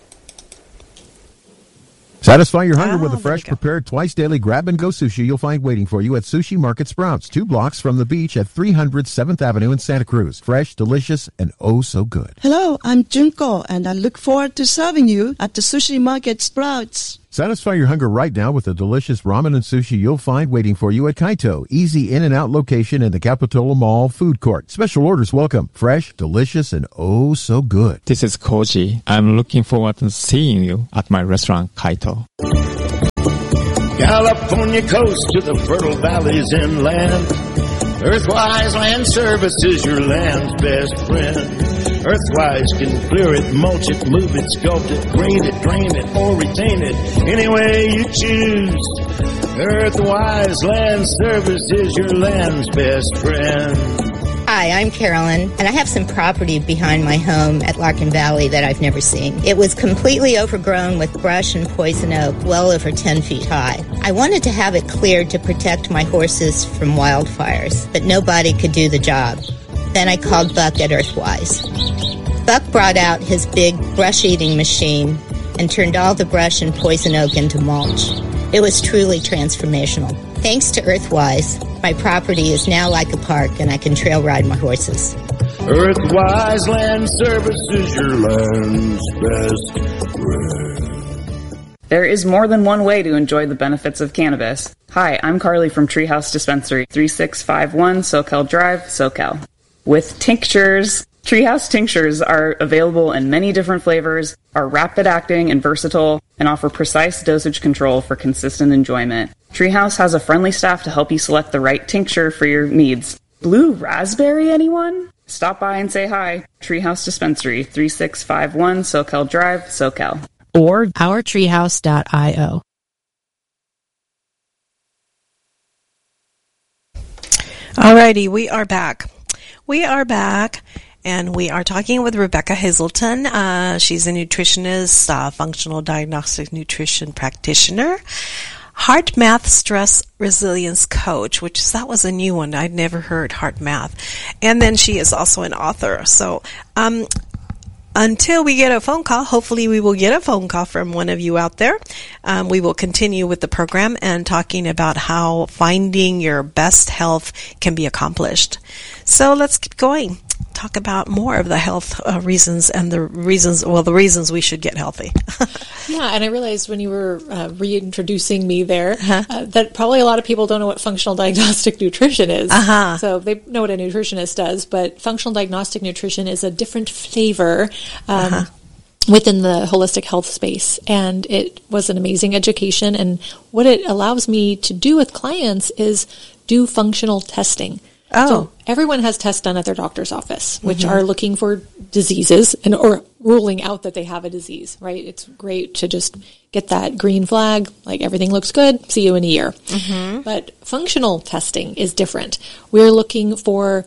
Satisfy your hunger oh, with a fresh, prepared, twice-daily grab-and-go sushi you'll find waiting for you at Sushi Market Sprouts, two blocks from the beach at three hundred seventh Avenue in Santa Cruz. Fresh, delicious, and oh so good. Hello, I'm Junko, and I look forward to serving you at the Sushi Market Sprouts. Satisfy your hunger right now with the delicious ramen and sushi you'll find waiting for you at Kaito. Easy in and out location in the Capitola Mall food court. Special orders welcome. Fresh, delicious, and oh so good. This is Koji. I'm looking forward to seeing you at my restaurant, Kaito. California coast to the fertile valleys inland. Earthwise Land Service is your land's best friend. Earthwise can clear it, mulch it, move it, sculpt it, green it, drain it, or retain it, any way you choose. Earthwise Land Service is your land's best friend. Hi, I'm Carolyn, and I have some property behind my home at Larkin Valley that I've never seen. It was completely overgrown with brush and poison oak, well over ten feet high. I wanted to have it cleared to protect my horses from wildfires, but nobody could do the job. Then I called Buck at Earthwise. Buck brought out his big brush-eating machine and turned all the brush and poison oak into mulch. It was truly transformational. Thanks to Earthwise, my property is now like a park and I can trail ride my horses. Earthwise Land Service is your land's best friend. There is more than one way to enjoy the benefits of cannabis. Hi, I'm Carly from Treehouse Dispensary, thirty-six fifty-one Soquel Drive, Soquel. With tinctures, Treehouse tinctures are available in many different flavors, are rapid acting and versatile, and offer precise dosage control for consistent enjoyment. Treehouse has a friendly staff to help you select the right tincture for your needs. Blue raspberry, anyone? Stop by and say hi. Treehouse Dispensary, thirty-six fifty-one Soquel Drive, Soquel. Or our treehouse dot io. Alrighty, we are back. We are back, and we are talking with Rebecca Hazelton. Uh, she's a nutritionist, uh, functional diagnostic nutrition practitioner, Heart Math Stress Resilience Coach, which that was a new one. I'd never heard Heart Math. And then she is also an author. So, um, until we get a phone call, hopefully we will get a phone call from one of you out there. Um, we will continue with the program and talking about how finding your best health can be accomplished. So let's keep going. Talk about more of the health uh, reasons and the reasons, well, the reasons we should get healthy. Yeah, and I realized when you were uh, reintroducing me there uh-huh. uh, that probably a lot of people don't know what functional diagnostic nutrition is. Uh-huh. So they know what a nutritionist does, but functional diagnostic nutrition is a different flavor um, uh-huh. within the holistic health space. And it was an amazing education. And what it allows me to do with clients is do functional testing. Oh. So everyone has tests done at their doctor's office, which mm-hmm. are looking for diseases and or ruling out that they have a disease, right? It's great to just get that green flag, like everything looks good, see you in a year. Mm-hmm. But functional testing is different. We're looking for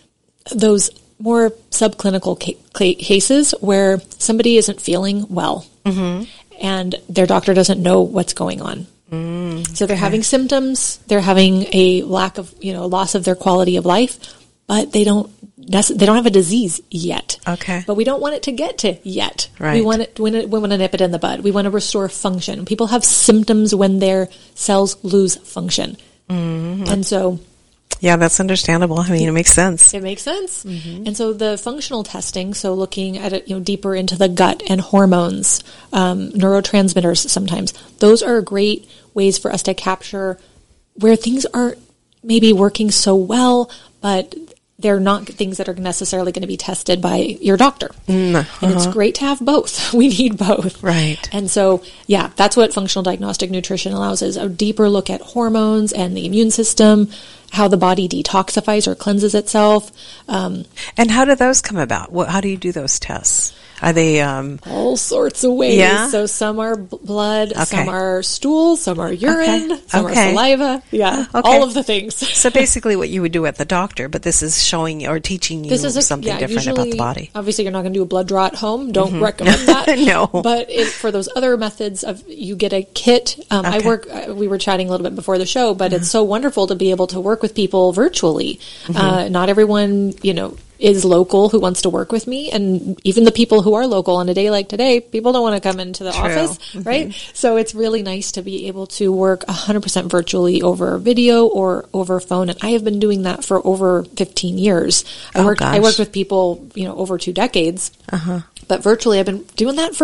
those more subclinical ca- cases where somebody isn't feeling well mm-hmm. and their doctor doesn't know what's going on. Mm, so they're okay. having symptoms, they're having a lack of, you know, loss of their quality of life, but they don't, they don't have a disease yet. Okay. But we don't want it to get to yet. Right. We want it, we want to nip it in the bud. We want to restore function. People have symptoms when their cells lose function. Mm-hmm. And so, yeah, that's understandable. I mean, it makes sense. It makes sense. Mm-hmm. And so the functional testing, so looking at it, you know, deeper into the gut and hormones, um, neurotransmitters sometimes, those are great ways for us to capture where things aren't maybe working so well, but they're not things that are necessarily going to be tested by your doctor. Mm, uh-huh. And it's great to have both. We need both. Right. And so, yeah, that's what functional diagnostic nutrition allows, is a deeper look at hormones and the immune system, how the body detoxifies or cleanses itself. Um, and how do those come about? What, how do you do those tests? Are they um, all sorts of ways? Yeah? So some are b- blood, okay. some are stool, some are urine, okay. some okay. are saliva. Yeah, okay. All of the things. So basically, what you would do at the doctor, but this is showing or teaching you this is a, something yeah, different usually, about the body. Obviously, you're not going to do a blood draw at home. Don't mm-hmm. recommend that. No. But it, for those other methods of, you get a kit. Um, okay. I work. Uh, we were chatting a little bit before the show, but mm-hmm. it's so wonderful to be able to work with people virtually. Mm-hmm. Uh, not everyone, you know, is local who wants to work with me, and even the people who are local on a day like today, people don't want to come into the True. office, mm-hmm. right? So it's really nice to be able to work one hundred percent virtually over video or over phone, and I have been doing that for over fifteen years. I oh, worked gosh. I worked with people, you know, over two decades, uh-huh. but virtually I've been doing that for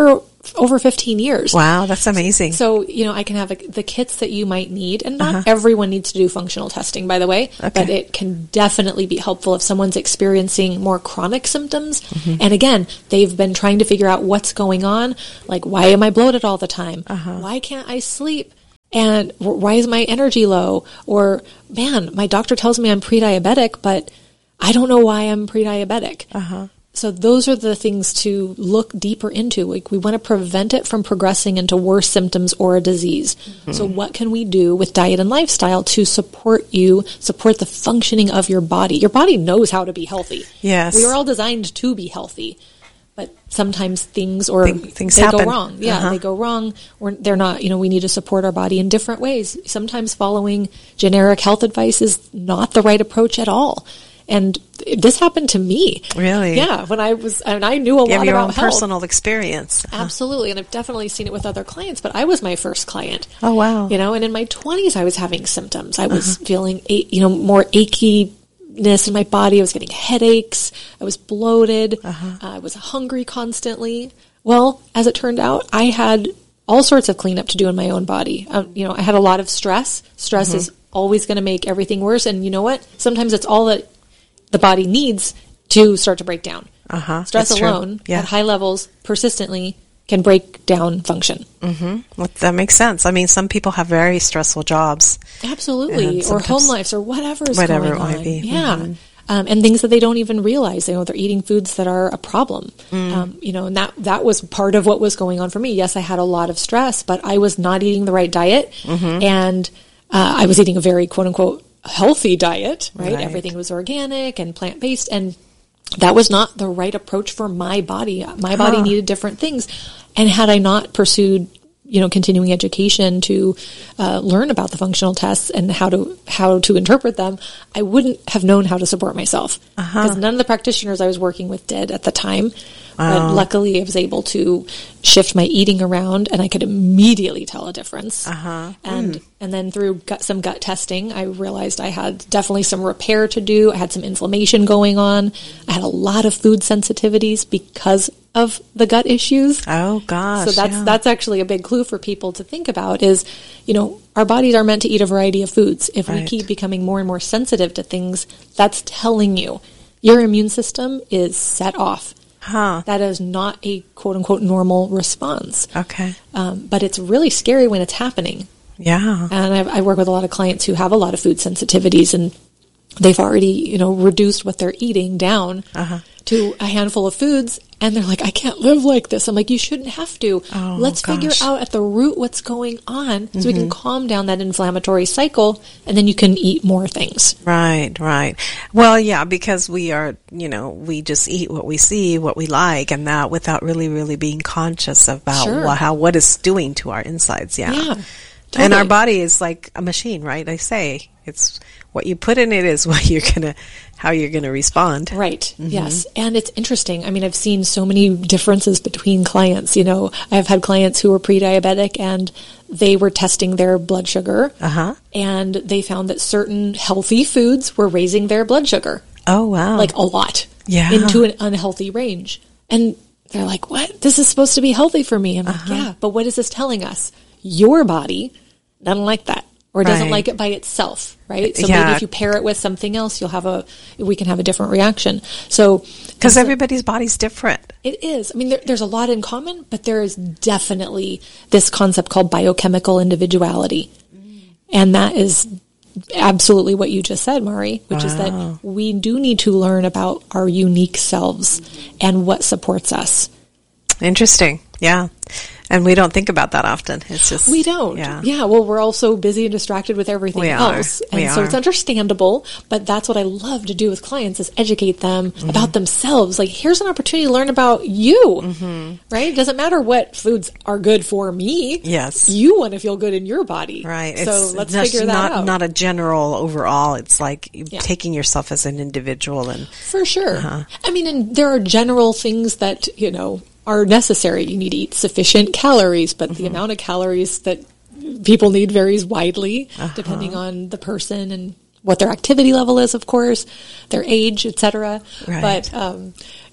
over fifteen years. Wow, that's amazing. So, you know, I can have a, the kits that you might need, and not Uh-huh. everyone needs to do functional testing, by the way, Okay. but it can definitely be helpful if someone's experiencing more chronic symptoms. Mhm. And again, they've been trying to figure out what's going on, like, why am I bloated all the time? Uh-huh. Why can't I sleep? And wh- why is my energy low? Or, man, my doctor tells me I'm pre-diabetic, but I don't know why I'm pre-diabetic. Uh-huh. So those are the things to look deeper into. Like, we want to prevent it from progressing into worse symptoms or a disease. Mm-hmm. So what can we do with diet and lifestyle to support you, support the functioning of your body? Your body knows how to be healthy. Yes. We are all designed to be healthy. But sometimes things or Thing- things they happen. go wrong. Yeah, Uh-huh. they go wrong. Or they're not, you know, we need to support our body in different ways. Sometimes following generic health advice is not the right approach at all. And this happened to me. Really? Yeah, when I was, and I knew a You have lot your about own health. personal experience. Absolutely, and I've definitely seen it with other clients, but I was my first client. Oh, wow. You know, and in my twenties, I was having symptoms. I was Uh-huh. feeling, a- you know, more achiness in my body. I was getting headaches. I was bloated. Uh-huh. Uh, I was hungry constantly. Well, as it turned out, I had all sorts of cleanup to do in my own body. Um, you know, I had a lot of stress. Stress Mm-hmm. is always going to make everything worse. And you know what? Sometimes it's all that the body needs to start to break down. Uh-huh. Stress That's true. alone Yeah. at high levels persistently can break down function. Mm-hmm. Well, that makes sense. I mean, some people have very stressful jobs. Absolutely. And Or sometimes- home lives or whatever is Whatever going it might on. be. Yeah. Mhm. Um, and things that they don't even realize. You know, they're eating foods that are a problem. Mm. Um, you know, and that, that was part of what was going on for me. Yes, I had a lot of stress, but I was not eating the right diet. Mhm. And uh, I was eating a very quote unquote healthy diet, right? Right. Everything was organic and plant based. And that was not the right approach for my body. My body Huh. needed different things. And had I not pursued, you know, continuing education to uh, learn about the functional tests and how to how to interpret them, I wouldn't have known how to support myself Uh-huh. because none of the practitioners I was working with did at the time. Wow. But luckily, I was able to shift my eating around, and I could immediately tell a difference. Uh-huh. And and then through gut, some gut testing, I realized I had definitely some repair to do. I had some inflammation going on. I had a lot of food sensitivities because of the gut issues. Oh, gosh. So that's yeah. that's actually a big clue for people to think about is, you know, our bodies are meant to eat a variety of foods. If we Right. keep becoming more and more sensitive to things, that's telling you your immune system is set off. Huh. That is not a quote unquote normal response. Okay. Um, but it's really scary when it's happening. Yeah. And I, I work with a lot of clients who have a lot of food sensitivities, and they've already, you know, reduced what they're eating down Uh-huh. to a handful of foods, and they're like, I can't live like this. I'm like, you shouldn't have to. Oh, Let's figure gosh. out at the root what's going on so we can Mhm. calm down that inflammatory cycle, and then you can eat more things. Right, right. Well, yeah, because we are, you know, we just eat what we see, what we like, and that without really, really being conscious about Sure. wha- how what it's doing to our insides. Yeah. Yeah, And our totally. body is like a machine, right? I say it's what you put in it is what you're gonna, how you're gonna respond. Right. Mhm. Yes. And it's interesting. I mean, I've seen so many differences between clients. You know, I've had clients who were pre-diabetic and they were testing their blood sugar, Uh huh. and they found that certain healthy foods were raising their blood sugar, Oh wow. like a lot, Yeah. into an unhealthy range. And they're like, what? This is supposed to be healthy for me. I'm Uh-huh. like, yeah, but what is this telling us? Your body doesn't like that, or doesn't Right. like it by itself, right? So Yeah. maybe if you pair it with something else, you'll have a, we can have a different reaction. So, because everybody's body's different. it is. I mean, there, there's a lot in common, but there is definitely this concept called biochemical individuality. And that is absolutely what you just said, Mari, which is that Wow. we do need to learn about our unique selves and what supports us. Interesting. Yeah. And we don't think about that often. It's just We don't. Yeah. Yeah. Well, we're all so busy and distracted with everything We are. else. And We so are. it's understandable, but that's what I love to do with clients is educate them Mm-hmm. about themselves. Like, here's an opportunity to learn about you, Mm-hmm. right? It doesn't matter what foods are good for me. Yes. You want to feel good in your body. Right. So It's let's just figure that not, out. Not a general overall. It's like Yeah. taking yourself as an individual and For sure. Uh-huh. I mean, and there are general things that, you know, are necessary. You need to eat sufficient calories, but Mm-hmm. the amount of calories that people need varies widely Uh-huh. depending on the person and what their activity level is, of course, their age, et cetera. Right. But, um,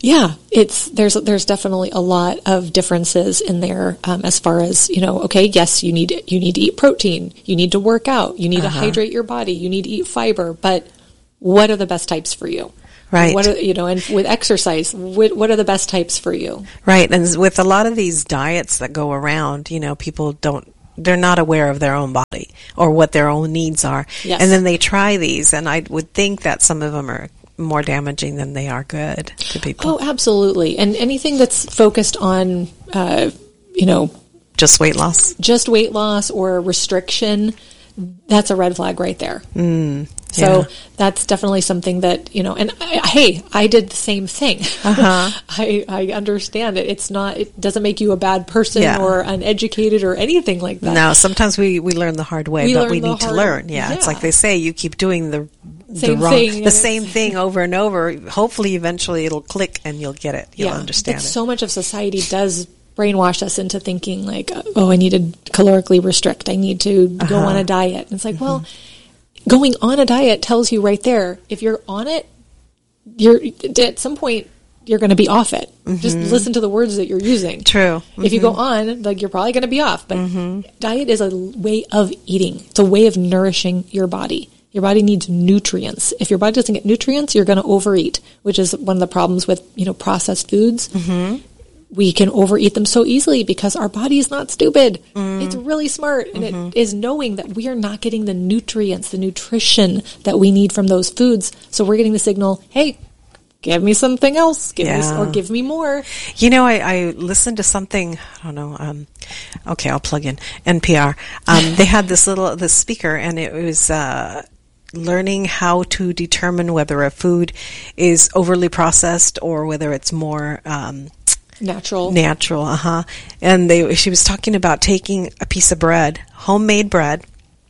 Yeah, it's there's there's definitely a lot of differences in there um, as far as, you know, okay, yes, you need you need to eat protein, you need to work out, you need uh-huh. to hydrate your body, you need to eat fiber, but what are the best types for you? Right. What are, you know, and with exercise, what, what are the best types for you? Right, and with a lot of these diets that go around, you know, people don't, they're not aware of their own body or what their own needs are. Yes. And then they try these, and I would think that some of them are more damaging than they are good to people. Oh, absolutely. And anything that's focused on, uh, you know, just weight loss, just weight loss or restriction, that's a red flag right there. Mm, so yeah. that's definitely something that, you know, and I, hey, I did the same thing. Uh-huh. I, I understand it. It's not, it doesn't make you a bad person yeah. or uneducated or anything like that. No, sometimes we, we learn the hard way, we but we need hard, to learn. Yeah, yeah. It's like they say, you keep doing the, same the wrong, thing, the same thing over and over. Hopefully, eventually it'll click and you'll get it. You'll yeah, understand it. So much of society does brainwash us into thinking like, oh, I need to calorically restrict. I need to uh-huh. go on a diet. And it's like, mm-hmm. well, going on a diet tells you right there, if you're on it, you're at some point you're going to be off it. Mm-hmm. Just listen to the words that you're using. True. Mm-hmm. If you go on, like you're probably going to be off. But mm-hmm. diet is a way of eating. It's a way of nourishing your body. Your body needs nutrients. If your body doesn't get nutrients, you're going to overeat, which is one of the problems with, you know, processed foods. Mm-hmm. We can overeat them so easily because our body is not stupid. Mm. It's really smart. And mm-hmm. it is knowing that we are not getting the nutrients, the nutrition that we need from those foods. So we're getting the signal, hey, give me something else, give yeah. me, or give me more. You know, I, I listened to something, I don't know, um, okay, I'll plug in, N P R. Um, they had this little, this speaker, and it was, uh, learning how to determine whether a food is overly processed or whether it's more, um, Natural. Natural, uh-huh. And they, she was talking about taking a piece of bread, homemade bread,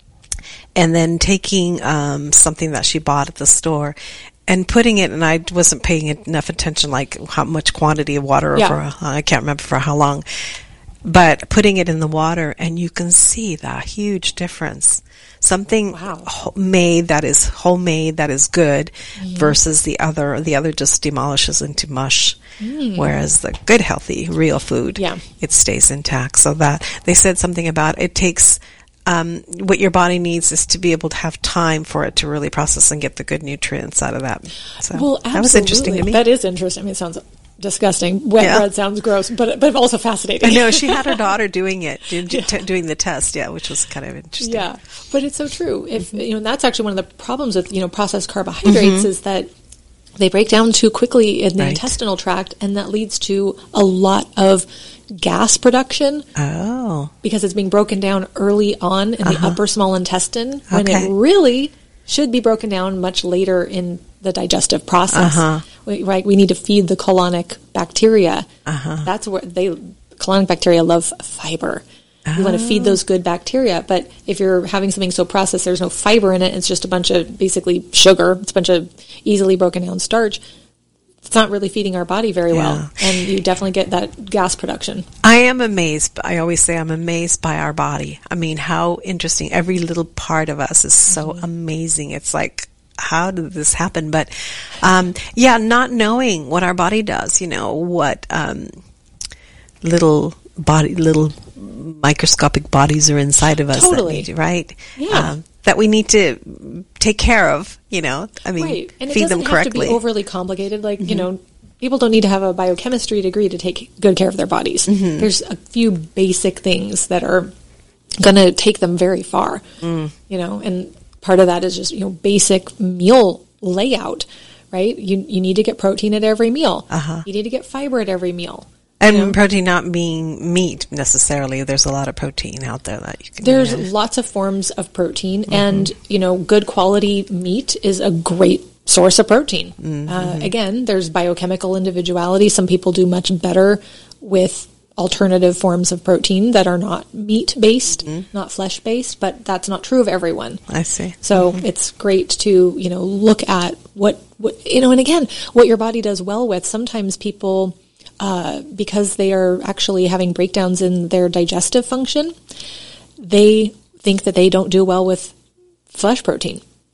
and then taking um, something that she bought at the store and putting it, and I wasn't paying enough attention, like how much quantity of water, yeah. for, I can't remember for how long, but putting it in the water, and you can see the huge difference. Something wow. made that is homemade, that is good, mm. versus the other. The other just demolishes into mush. Mm. Whereas the good, healthy, real food, yeah. it stays intact. So that they said something about it takes um, what your body needs is to be able to have time for it to really process and get the good nutrients out of that. So well, absolutely. That was interesting to me. That is interesting. I mean, it sounds disgusting. Wet yeah. bread sounds gross, but but also fascinating. I know, she had her daughter doing it, do, do, t- doing the test, yeah, which was kind of interesting. Yeah, but it's so true. If mm-hmm. you know, and that's actually one of the problems with, you know, processed carbohydrates mm-hmm. is that they break down too quickly in the right. intestinal tract, and that leads to a lot of gas production. Oh, because it's being broken down early on in uh-huh. the upper small intestine when okay. it really should be broken down much later in the digestive process. Uh-huh. We, right, we need to feed the colonic bacteria. Uh-huh. That's where they colonic bacteria love fiber. Oh. You want to feed those good bacteria, but if you're having something so processed, there's no fiber in it. It's just a bunch of basically sugar. It's a bunch of easily broken down starch. It's not really feeding our body very yeah. well, and you definitely get that gas production. I am amazed. I always say I'm amazed by our body. I mean, how interesting. Every little part of us is so mm-hmm. amazing. It's like, how did this happen? But, um, yeah, not knowing what our body does, you know, what um, little body, little microscopic bodies are inside of us. Totally. That need, right? Yeah. Um, that we need to take care of, you know, I mean, right. and feed them correctly. It doesn't have to be overly complicated. Like, mm-hmm. you know, people don't need to have a biochemistry degree to take good care of their bodies. Mm-hmm. There's a few basic things that are going to take them very far, mm. you know, and part of that is just, you know, basic meal layout, right? You you need to get protein at every meal. Uh-huh. You need to get fiber at every meal. And you know? Protein not being meat necessarily. There's a lot of protein out there that you can There's use. lots of forms of protein, mm-hmm. and, you know, good quality meat is a great source of protein. Mm-hmm. Uh, again, there's biochemical individuality. Some people do much better with alternative forms of protein that are not meat-based, mm-hmm. not flesh-based, but that's not true of everyone. I see. So mm-hmm. it's great to, you know, look at what, what, you know, and again, what your body does well with. Sometimes people, uh, because they are actually having breakdowns in their digestive function, they think that they don't do well with flesh protein.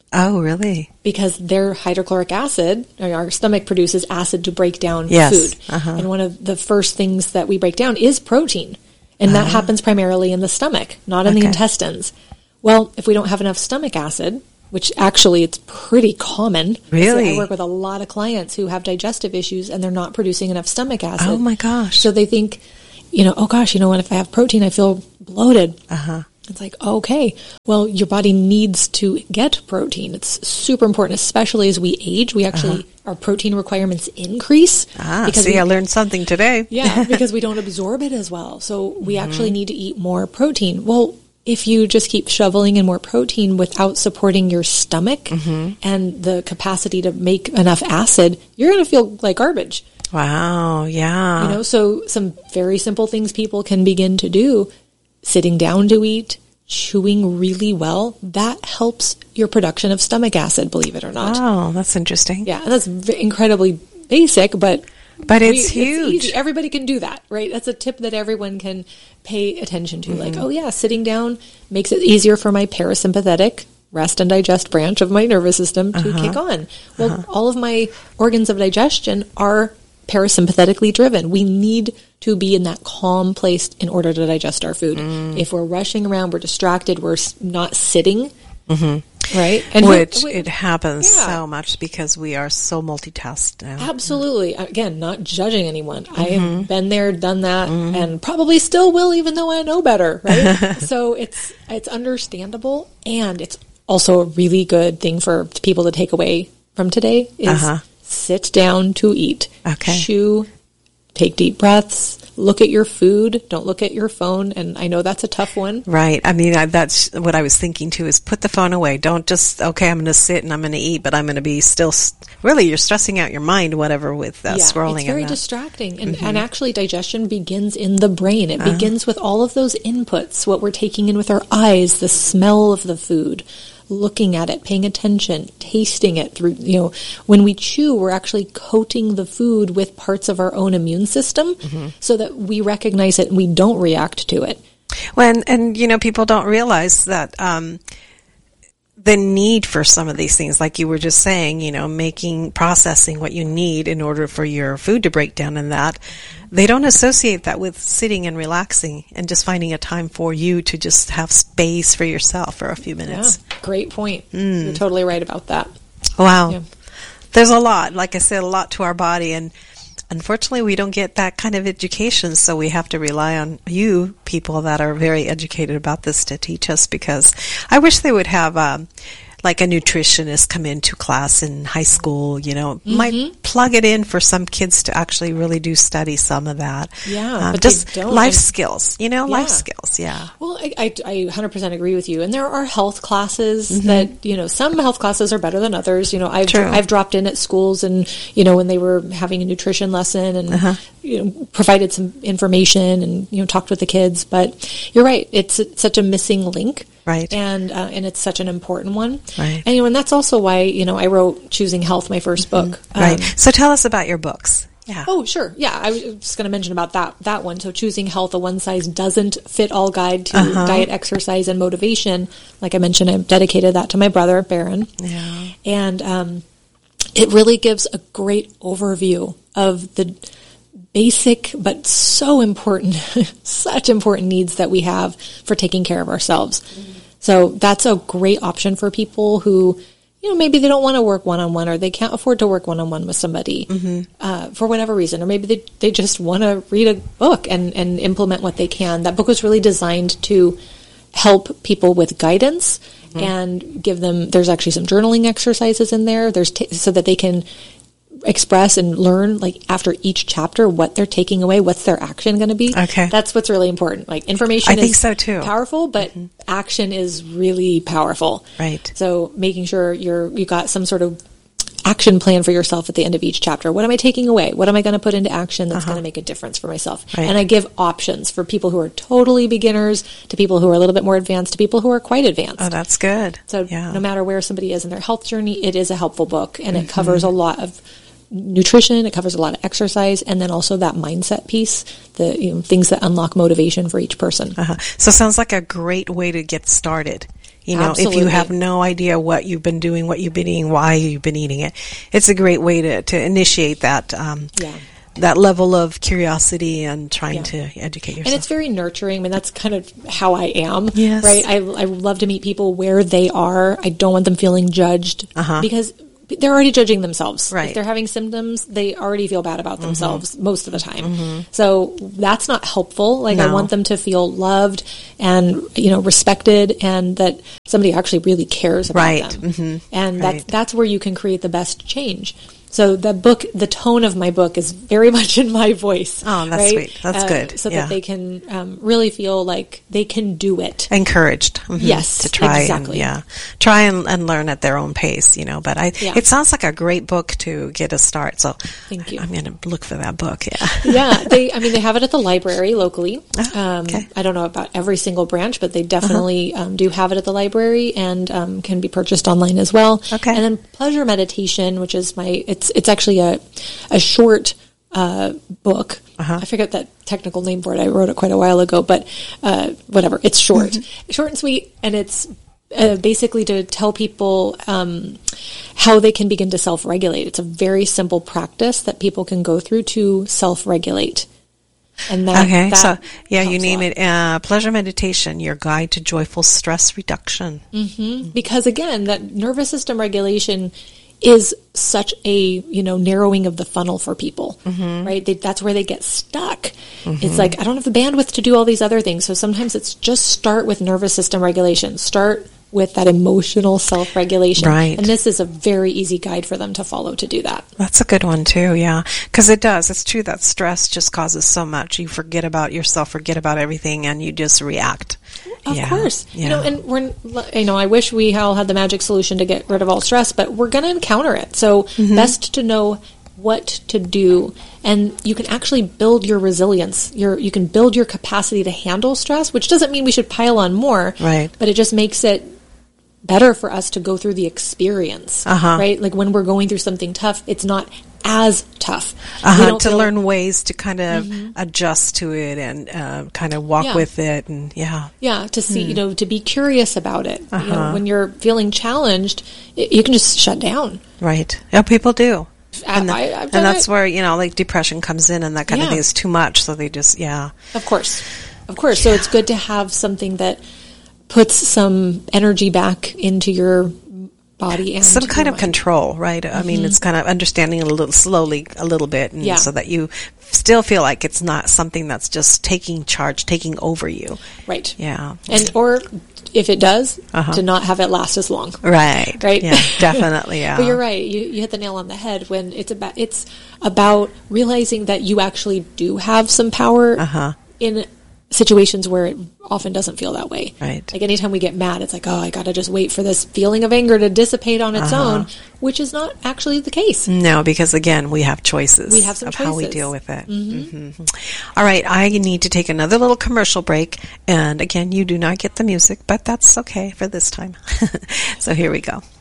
Oh, really? Because their hydrochloric acid, or our stomach produces acid to break down Yes. food. Uh-huh. And one of the first things that we break down is protein. And that Ah. happens primarily in the stomach, not in the Okay. intestines. Well, if we don't have enough stomach acid, which actually it's pretty common. Really? I work with a lot of clients who have digestive issues and they're not producing enough stomach acid. Oh, my gosh. So they think, you know, oh gosh, you know what, if I have protein, I feel bloated. Uh-huh. It's like, okay, well, your body needs to get protein. It's super important, especially as we age. We actually, our protein requirements increase. Ah, see, we, I learned something today. yeah, because we don't absorb it as well. So we actually need to eat more protein. Well, if you just keep shoveling in more protein without supporting your stomach and the capacity to make enough acid, you're going to feel like garbage. Wow, yeah. You know, so some very simple things people can begin to do, sitting down to eat, chewing really well, that helps your production of stomach acid, believe it or not. Oh, that's interesting. Yeah, and that's v- incredibly basic, but But it's we- huge. easy. Everybody can do that, right? That's a tip that everyone can pay attention to. Like, oh yeah, sitting down makes it easier for my parasympathetic rest and digest branch of my nervous system to kick on. Well, all of my organs of digestion are parasympathetically driven. We need to be in that calm place in order to digest our food. If we're rushing around, we're distracted, we're s- not sitting, right? And Which we- it happens Yeah. so much because we are so multitasked now. Absolutely. Again, not judging anyone. I have been there, done that, and probably still will, even though I know better, right? So it's it's understandable, and it's also a really good thing for people to take away from today is Uh-huh. sit down to eat. Okay. Chew, take deep breaths, look at your food, don't look at your phone, and I know that's a tough one. Right. I mean, I, that's what I was thinking too, is put the phone away. Don't just, okay, I'm going to sit and I'm going to eat, but I'm going to be still, s- really, you're stressing out your mind, whatever, with uh, Yeah, scrolling. it's very and that. distracting. And, and actually, digestion begins in the brain. It begins with all of those inputs, what we're taking in with our eyes, the smell of the food, looking at it, paying attention, tasting it. Through, you know, when we chew, we're actually coating the food with parts of our own immune system so that we recognize it and we don't react to it. When, and, you know, people don't realize that um, the need for some of these things, like you were just saying, you know, making, processing what you need in order for your food to break down and that, they don't associate that with sitting and relaxing and just finding a time for you to just have space for yourself for a few minutes. Yeah, great point. You're totally right about that. Wow. Yeah. There's a lot, like I said, a lot to our body, and unfortunately we don't get that kind of education, so we have to rely on you people that are very educated about this to teach us, because I wish they would have um, like a nutritionist come into class in high school, you know, might plug it in for some kids to actually really do study some of that. Yeah, Uh, but they just don't. life And- skills, you know, life Yeah. skills, yeah. Well, I, I, I one hundred percent agree with you. And there are health classes that, you know, some health classes are better than others. You know, I've, True. I've dropped in at schools and, you know, when they were having a nutrition lesson and, you know, provided some information and, you know, talked with the kids. But you're right. It's such a missing link. Right. And, uh, and it's such an important one. Right. And, you know, and that's also why, you know, I wrote Choosing Health, my first book. Right. Um, So tell us about your books. Yeah. Oh, sure. Yeah, I was just going to mention about that that one. So, Choosing Health, a one-size-doesn't-fit-all guide to Uh-huh. diet, exercise, and motivation. Like I mentioned, I dedicated that to my brother, Baron. Yeah. And um, it really gives a great overview of the basic but so important, such important needs that we have for taking care of ourselves. So that's a great option for people who, you know, maybe they don't want to work one-on-one or they can't afford to work one-on-one with somebody uh, for whatever reason. Or maybe they, they just want to read a book and, and implement what they can. That book was really designed to help people with guidance and give them, there's actually some journaling exercises in there. There's t- so that they can express and learn, like, after each chapter what they're taking away, what's their action going to be. Okay. That's what's really important. Like, information I think is so, too. powerful, but action is really powerful. Right. So making sure you're you got some sort of action plan for yourself at the end of each chapter. What am I taking away? What am I going to put into action that's going to make a difference for myself? Right. And I give options for people who are totally beginners to people who are a little bit more advanced to people who are quite advanced. Oh, that's good. So yeah. no matter where somebody is in their health journey, it is a helpful book, and it covers a lot of nutrition, it covers a lot of exercise, and then also that mindset piece, the you know, things that unlock motivation for each person. Uh-huh. So it sounds like a great way to get started. You know, Absolutely. if you have no idea what you've been doing, what you've been eating, why you've been eating it, it's a great way to, to initiate that. Um, yeah. that level of curiosity and trying Yeah. to educate yourself. And it's very nurturing. I mean, that's kind of how I am, Yes. right? I, I love to meet people where they are. I don't want them feeling judged Uh-huh. because they're already judging themselves. Right. If they're having symptoms, they already feel bad about themselves most of the time. So that's not helpful. Like I No. want them to feel loved and, you know, respected, and that somebody actually really cares about Right. them. Mhm. And Right. that's, that's where you can create the best change. So the book, the tone of my book is very much in my voice. Oh, that's right? sweet. That's Uh, good. So Yeah. that they can um, really feel like they can do it. Encouraged. Mhm. Yes, To try exactly. and, yeah, try and, and learn at their own pace, you know, but I, Yeah. it sounds like a great book to get a start. So Thank you. I'm going to look for that book. Yeah. Yeah, they. I mean, they have it at the library locally. Ah, Um, okay. I don't know about every single branch, but they definitely um, do have it at the library, and um, can be purchased online as well. Okay. And then Pleasure Meditation, which is my. It's it's actually a a short uh, book. Uh-huh. I forget that technical name for it. I wrote it quite a while ago, but uh, whatever. It's short, short and sweet, and it's. Uh, basically to tell people um, how they can begin to self-regulate. It's a very simple practice that people can go through to self-regulate. And that, Okay. that So, yeah, you helps a name lot. it uh, Pleasure Meditation, your guide to joyful stress reduction. Mhm. Because again, that nervous system regulation is such a, you know, narrowing of the funnel for people, right? They, that's where they get stuck. It's like, I don't have the bandwidth to do all these other things. So sometimes it's just start with nervous system regulation. Start with that emotional self-regulation. Right. And this is a very easy guide for them to follow to do that. That's a good one too, yeah. Because it does. It's true that stress just causes so much. You forget about yourself, forget about everything, and you just react. Of Yeah, course. yeah. You know, and we're, you know, I wish we all had the magic solution to get rid of all stress, but we're going to encounter it. So Mm-hmm. best to know what to do, and you can actually build your resilience. Your, you can build your capacity to handle stress, which doesn't mean we should pile on more, Right. but it just makes it better for us to go through the experience, Uh-huh. right? Like when we're going through something tough, it's not as tough. We Uh-huh, don't to feel- learn ways to kind of adjust to it and uh, kind of walk Yeah. with it, and yeah, Yeah, to see, you know, to be curious about it. You know, Hmm. Uh-huh. when you're feeling challenged, y you can just shut down. right. Yeah, people do. I- And, the- I- I've and done that's it. where, you know, like depression comes in and that kind of Yeah. thing is too much. So they just, yeah. Of course. Of course. So it's good to have something that puts some energy back into your body and Some your kind of mind. control, right? I mean, it's kind of understanding a little slowly, a little bit, and Yeah. so that you still feel like it's not something that's just taking charge, taking over you. Right. Yeah. And or if it does, Uh-huh. to not have it last as long. Right. Right. Yeah, definitely, yeah. But you're right. You you hit the nail on the head when it's about it's about realizing that you actually do have some power Uh-huh. in situations where it often doesn't feel that way. Right. Like anytime we get mad, it's like, oh, I got to just wait for this feeling of anger to dissipate on its Uh-huh. own, which is not actually the case. No, because again, we have choices. We have some of how we choices. deal with it. Mhm. All right, I need to take another little commercial break, and again, you do not get the music, but that's okay for this time. So here we go.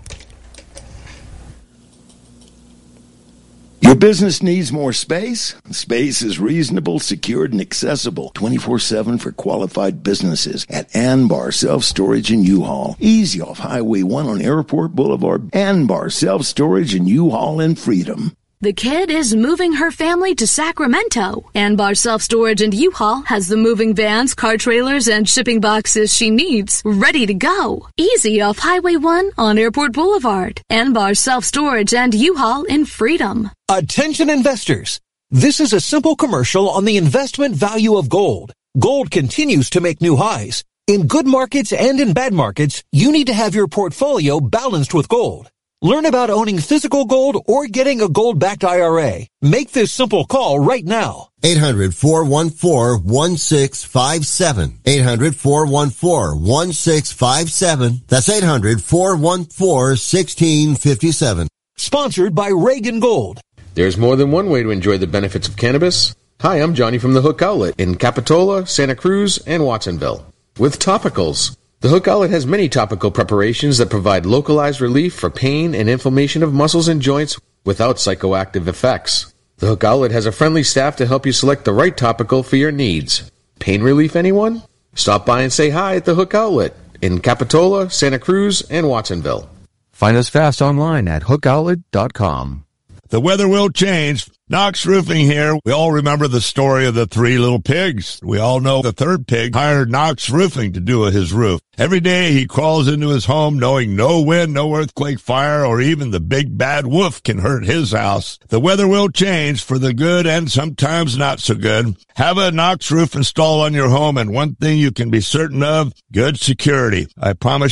Your business needs more space? Space is reasonable, secured, and accessible twenty-four seven for qualified businesses at Anbar Self-Storage and U-Haul. Easy off Highway one on Airport Boulevard. Anbar Self-Storage and U-Haul in Freedom. The kid is moving her family to Sacramento. Anbar Self-Storage and U-Haul has the moving vans, car trailers, and shipping boxes she needs ready to go. Easy off Highway one on Airport Boulevard. Anbar Self-Storage and U-Haul in Freedom. Attention investors. This is a simple commercial on the investment value of gold. Gold continues to make new highs. In good markets and in bad markets, you need to have your portfolio balanced with gold. Learn about owning physical gold or getting a gold-backed I R A. Make this simple call right now. eight hundred, four one four, one six five seven. eight hundred, four one four, one six five seven. That's eight hundred, four one four, one six five seven. Sponsored by Reagan Gold. There's more than one way to enjoy the benefits of cannabis. Hi, I'm Johnny from the Hook Outlet in Capitola, Santa Cruz, and Watsonville. With topicals. The Hook Outlet has many topical preparations that provide localized relief for pain and inflammation of muscles and joints without psychoactive effects. The Hook Outlet has a friendly staff to help you select the right topical for your needs. Pain relief, anyone? Stop by and say hi at the Hook Outlet in Capitola, Santa Cruz, and Watsonville. Find us fast online at hook outlet dot com. The weather will change. Knox Roofing here. We all remember the story of the three little pigs. We all know the third pig hired Knox Roofing to do his roof. Every day he crawls into his home knowing no wind, no earthquake, fire, or even the big bad wolf can hurt his house. The weather will change for the good and sometimes not so good. Have a Knox roof installed on your home, and one thing you can be certain of, good security. I promise